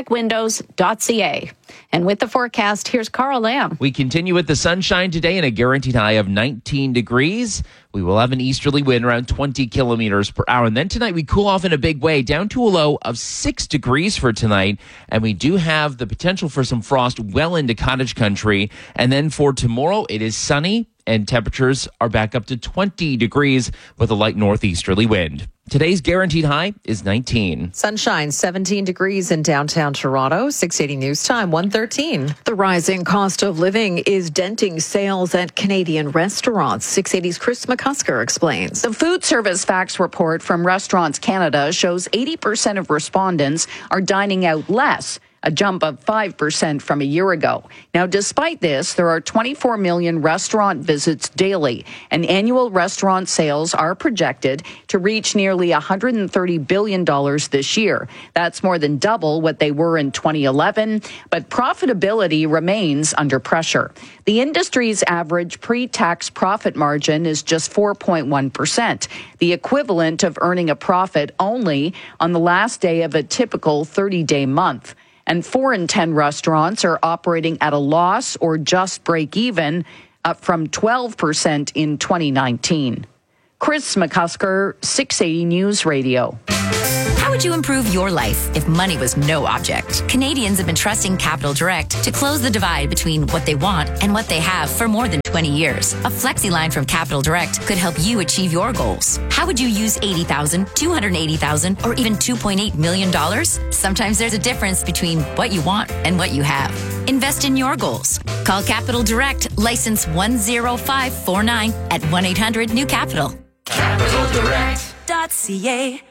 Speaker 9: ecotechwindows.ca. And with the forecast, here's Carl Lamb.
Speaker 10: We continue with the sunshine today and a guaranteed high of 19 degrees. We will have an easterly wind around 20 kilometers per hour. And then tonight we cool off in a big way down to a low of 6 degrees for tonight. And we do have the potential for some frost well into cottage country. And then for tomorrow, it is sunny and temperatures are back up to 20 degrees with a light northeasterly wind. Today's guaranteed high is 19.
Speaker 4: Sunshine, 17 degrees in downtown Toronto. 680 News Time, 1:13.
Speaker 6: The rising cost of living is denting sales at Canadian restaurants. 680's Chris McCusker explains.
Speaker 20: The food service facts report from Restaurants Canada shows 80% of respondents are dining out less, a jump of 5% from a year ago. Now, despite this, there are 24 million restaurant visits daily, and annual restaurant sales are projected to reach nearly $130 billion this year. That's more than double what they were in 2011, but profitability remains under pressure. The industry's average pre-tax profit margin is just 4.1%, the equivalent of earning a profit only on the last day of a typical 30-day month. And 4 in 10 restaurants are operating at a loss or just break even, up from 12% in 2019. Chris McCusker, 680 News Radio.
Speaker 1: How would you improve your life if money was no object? Canadians have been trusting Capital Direct to close the divide between what they want and what they have for more than 20 years. A flexi line from Capital Direct could help you achieve your goals. How would you use $80,000, $280,000, or even $2.8 million? Sometimes there's a difference between what you want and what you have. Invest in your goals. Call Capital Direct, license 10549 at 1-800-NEW-CAPITAL.
Speaker 16: CapitalDirect.ca.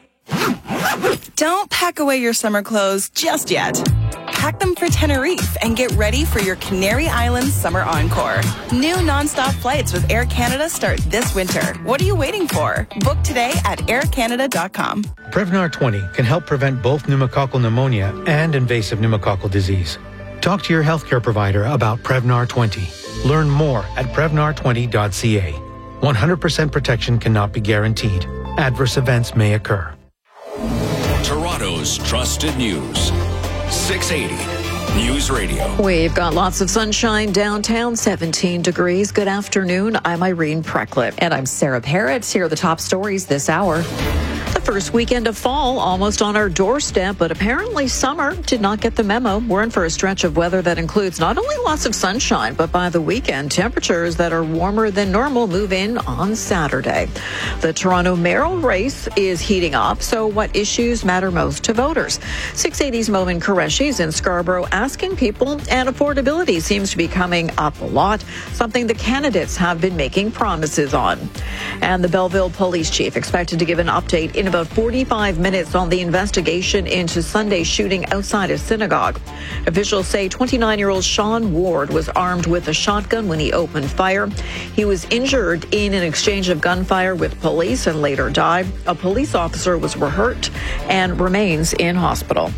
Speaker 16: Don't pack away your summer clothes just yet. Pack them for Tenerife and get ready for your Canary Islands summer encore. New nonstop flights with Air Canada start this winter. What are you waiting for? Book today at aircanada.com.
Speaker 17: Prevnar 20 can help prevent both pneumococcal pneumonia and invasive pneumococcal disease. Talk to your healthcare provider about Prevnar 20. Learn more at Prevnar20.ca. 100% protection cannot be guaranteed. Adverse events may occur.
Speaker 19: Toronto's trusted news. 680 News Radio.
Speaker 6: We've got lots of sunshine downtown, 17 degrees. Good afternoon. I'm Irene Preclip.
Speaker 4: And I'm Sarah Parrott. Here are the top stories this hour.
Speaker 6: The first weekend of fall almost on our doorstep, but apparently summer did not get the memo. We're in for a stretch of weather that includes not only lots of sunshine, but by the weekend, temperatures that are warmer than normal move in on Saturday. The Toronto mayoral race is heating up, so what issues matter most to voters? 680's Momin Qureshi is in Scarborough asking people, and affordability seems to be coming up a lot, something the candidates have been making promises on. And the Belleville police chief expected to give an update in about 45 minutes on the investigation into Sunday's shooting outside a synagogue. Officials say 29-year-old Sean Ward was armed with a shotgun when he opened fire. He was injured in an exchange of gunfire with police and later died. A police officer was hurt and remains in hospital.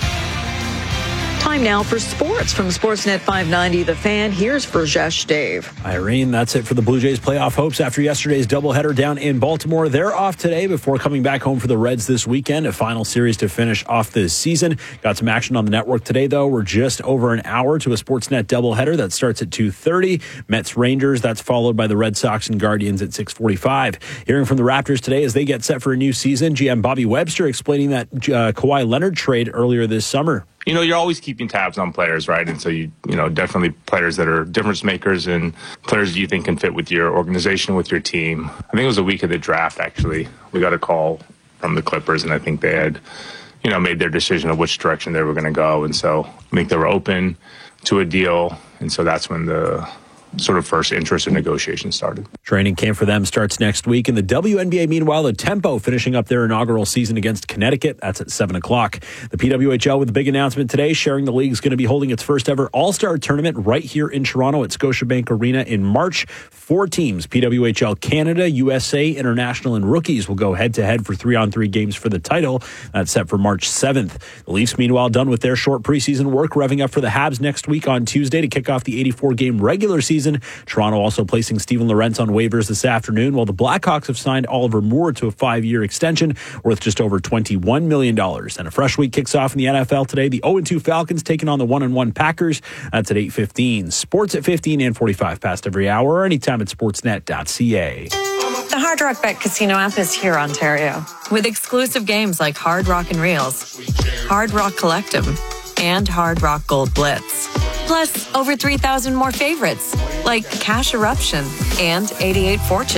Speaker 6: Time now for sports from Sportsnet 590 The Fan. Here's Burjesh Dave.
Speaker 24: Irene, that's it for the Blue Jays playoff hopes after yesterday's doubleheader down in Baltimore. They're off today before coming back home for the Reds this weekend, a final series to finish off this season. Got some action on the network today, though. We're just over an hour to a Sportsnet doubleheader that starts at 2:30. Mets Rangers, that's followed by the Red Sox and Guardians at 6:45. Hearing from the Raptors today as they get set for a new season, GM Bobby Webster explaining that Kawhi Leonard trade earlier this summer.
Speaker 8: You know, you're always keeping tabs on players, right? And so you know, definitely players that are difference makers and players you think can fit with your organization, with your team. I think it was a week of the draft, actually. We got a call from the Clippers, and I think they had, made their decision of which direction they were going to go. And so I think they were open to a deal. And so that's when the sort of first interest in negotiation started.
Speaker 24: Training camp for them starts next week. In the WNBA, meanwhile, the Tempo finishing up their inaugural season against Connecticut. That's at 7 o'clock. The PWHL with a big announcement today, sharing the league is going to be holding its first ever All-Star tournament right here in Toronto at Scotiabank Arena in March. 4 teams, PWHL Canada, USA, International, and Rookies will go head-to-head for 3-on-3 games for the title. That's set for March 7th. The Leafs, meanwhile, done with their short preseason work, revving up for the Habs next week on Tuesday to kick off the 84-game regular season. Toronto also placing Steven Lorentz on waivers this afternoon, while the Blackhawks have signed Oliver Moore to a 5-year extension worth just over $21 million. And a fresh week kicks off in the NFL today. The 0-2 Falcons taking on the 1-1 Packers. That's at 8:15. Sports at 15 and 45 past every hour or anytime at sportsnet.ca.
Speaker 21: The Hard Rock Bet Casino app is here, Ontario, with exclusive games like Hard Rock and Reels, Hard Rock Collectum, and Hard Rock Gold Blitz. Plus, over 3,000 more favorites, like Cash Eruption and 88 Fortunes.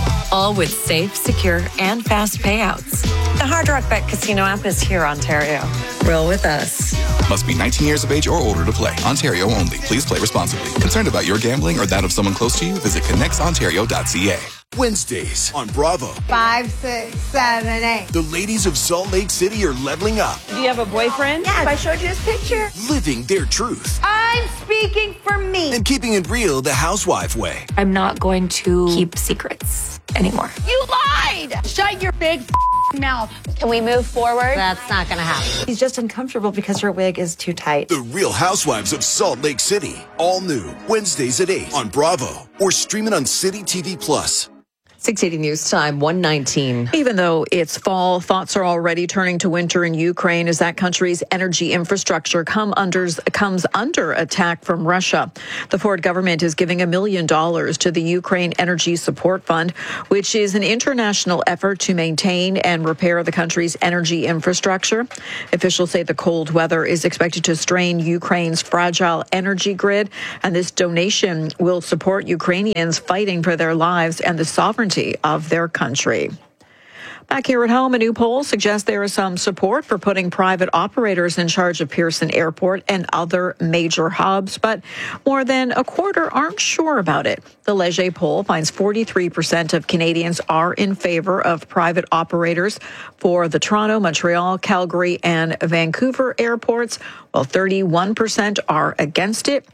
Speaker 21: All with safe, secure, and fast payouts. The Hard Rock Bet Casino app is here, Ontario. Roll with us.
Speaker 2: Must be 19 years of age or older to play. Ontario only. Please play responsibly. Concerned about your gambling or that of someone close to you? Visit connectsontario.ca.
Speaker 3: Wednesdays on Bravo.
Speaker 5: 5, 6, 7, 8.
Speaker 3: The ladies of Salt Lake City are leveling up.
Speaker 5: Do you have a boyfriend? Yes. I showed you his picture.
Speaker 3: Living their truth.
Speaker 5: I'm speaking for me.
Speaker 3: And keeping it real the housewife way.
Speaker 21: I'm not going to keep secrets anymore.
Speaker 5: You lied! Shut your big mouth.
Speaker 21: Can we move forward?
Speaker 5: That's not going to happen.
Speaker 21: He's just uncomfortable because her wig is too tight.
Speaker 3: The Real Housewives of Salt Lake City. All new. Wednesdays at 8 on Bravo. Or stream it on City TV Plus.
Speaker 4: 680 News Time, 1:19.
Speaker 6: Even though it's fall, thoughts are already turning to winter in Ukraine as that country's energy infrastructure comes under attack from Russia. The Ford government is giving $1 million to the Ukraine Energy Support Fund, which is an international effort to maintain and repair the country's energy infrastructure. Officials say the cold weather is expected to strain Ukraine's fragile energy grid, and this donation will support Ukrainians fighting for their lives and the sovereignty of their country. Back here at home, a new poll suggests there is some support for putting private operators in charge of Pearson Airport and other major hubs, but more than a quarter aren't sure about it. The Leger poll finds 43% of Canadians are in favor of private operators for the Toronto, Montreal, Calgary, and Vancouver airports, while 31% are against it.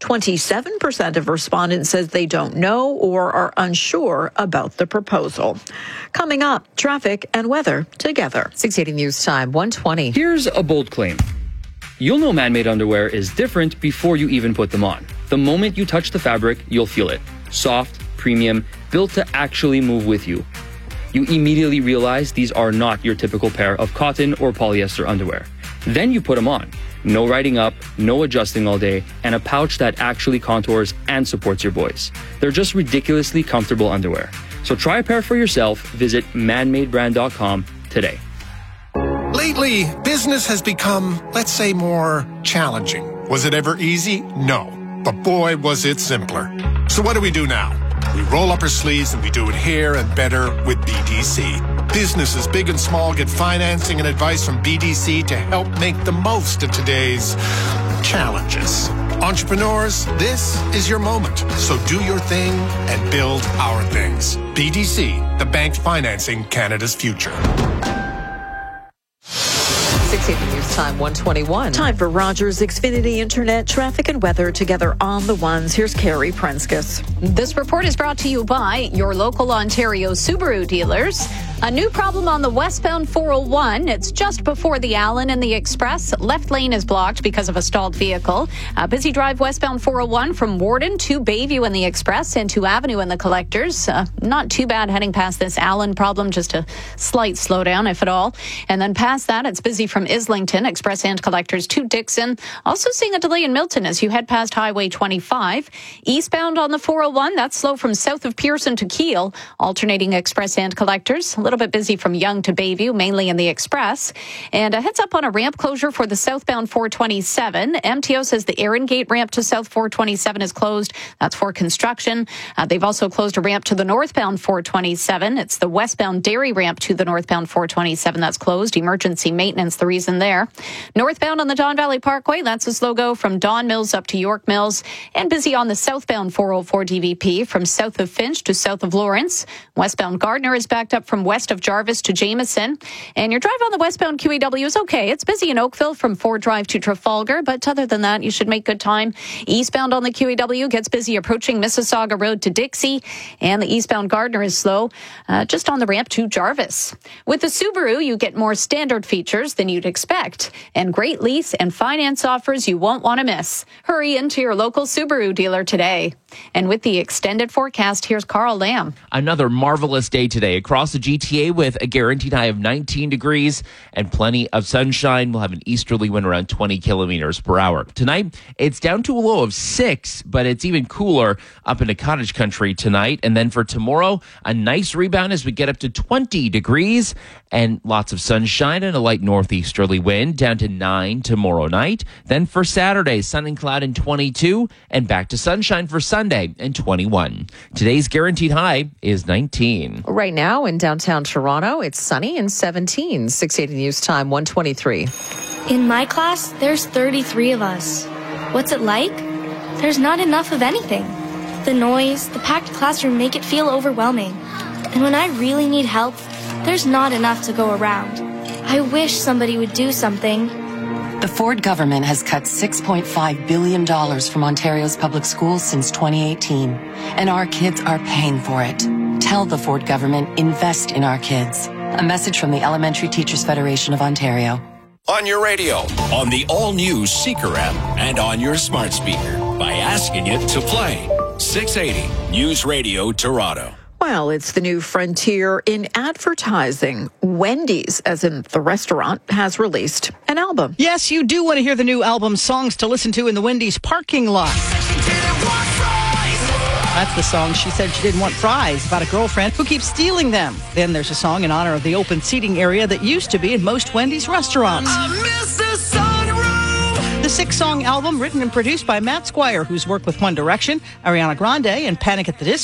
Speaker 6: 27% of respondents says they don't know or are unsure about the proposal. Coming up, traffic and weather together.
Speaker 4: 680 News Time, 1:20.
Speaker 22: Here's a bold claim. You'll know man-made underwear is different before you even put them on. The moment you touch the fabric, you'll feel it. Soft, premium, built to actually move with you. You immediately realize these are not your typical pair of cotton or polyester underwear. Then you put them on. No riding up, no adjusting all day, and a pouch that actually contours and supports your voice. They're just ridiculously comfortable underwear. So try a pair for yourself. Visit manmadebrand.com today.
Speaker 25: Lately, business has become, let's say, more challenging. Was it ever easy? No. But boy, was it simpler. So what do we do now? We roll up our sleeves and we do it here and better with BDC. Businesses big and small get financing and advice from BDC to help make the most of today's challenges. Entrepreneurs, this is your moment. So do your thing and build our things. BDC, the bank financing Canada's future.
Speaker 4: 680 News Time, 1:21.
Speaker 6: Time for Rogers Xfinity Internet traffic and weather together on the ones. Here's Carrie Prenskus.
Speaker 9: This report is brought to you by your local Ontario Subaru dealers. A new problem on the westbound 401. It's just before the Allen and the Express. Left lane is blocked because of a stalled vehicle. Busy drive westbound 401 from Warden to Bayview and the Express and to Avenue and the Collectors. Not too bad heading past this Allen problem, just a slight slowdown, if at all. And then past that, it's busy from Islington, Express and Collectors to Dixon. Also seeing a delay in Milton as you head past Highway 25. Eastbound on the 401, that's slow from south of Pearson to Keele. Alternating Express and Collectors. A little bit busy from Yonge to Bayview, mainly in the Express. And a heads up on a ramp closure for the southbound 427. MTO says the Erin Gate ramp to South 427 is closed. That's for construction. They've also closed a ramp to the northbound 427. It's the westbound Derry ramp to the northbound 427 that's closed. Emergency maintenance, the reason there. Northbound on the Don Valley Parkway, that's a slow go from Don Mills up to York Mills. And busy on the southbound 404 DVP from south of Finch to south of Lawrence. Westbound Gardner is backed up from west of Jarvis to Jameson. And your drive on the westbound QEW is okay. It's busy in Oakville from Ford Drive to Trafalgar, but other than that, you should make good time. Eastbound on the QEW gets busy approaching Mississauga Road to Dixie, and the eastbound Gardner is slow just on the ramp to Jarvis. With the Subaru, you get more standard features than you'd expect, and great lease and finance offers you won't want to miss. Hurry into your local Subaru dealer today. And with the extended forecast, here's Carl Lamb.
Speaker 10: Another marvelous day today across the GTA with a guaranteed high of 19 degrees and plenty of sunshine. We'll have an easterly wind around 20 kilometers per hour. Tonight, it's down to a low of 6, but it's even cooler up into cottage country tonight. And then for tomorrow, a nice rebound as we get up to 20 degrees and lots of sunshine and a light northeasterly easterly wind down to 9 tomorrow night. Then for Saturday, sun and cloud and 22, and back to sunshine for Sunday and 21. Today's guaranteed high is 19.
Speaker 4: Right now in downtown Toronto, it's sunny and 17. 680 News Time, 123.
Speaker 7: In my class, there's 33 of us. What's it like? There's not enough of anything. The noise, the packed classroom make it feel overwhelming. And when I really need help, there's not enough to go around. I wish somebody would do something.
Speaker 11: The Ford government has cut $6.5 billion from Ontario's public schools since 2018, and our kids are paying for it. Tell the Ford government, invest in our kids. A message from the Elementary Teachers Federation of Ontario.
Speaker 19: On your radio, on the all-new Seeker app, and on your smart speaker by asking it to play 680 News Radio Toronto.
Speaker 6: Well, it's the new frontier in advertising. Wendy's, as in the restaurant, has released an album.
Speaker 12: Yes, you do want to hear the new album Songs to Listen to in the Wendy's parking lot. That's the song She Said She Didn't Want Fries, about a girlfriend who keeps stealing them. Then there's a song in honor of the open seating area that used to be in most Wendy's restaurants. The 6-song album, written and produced by Matt Squire, who's worked with One Direction, Ariana Grande, and Panic at the Disco.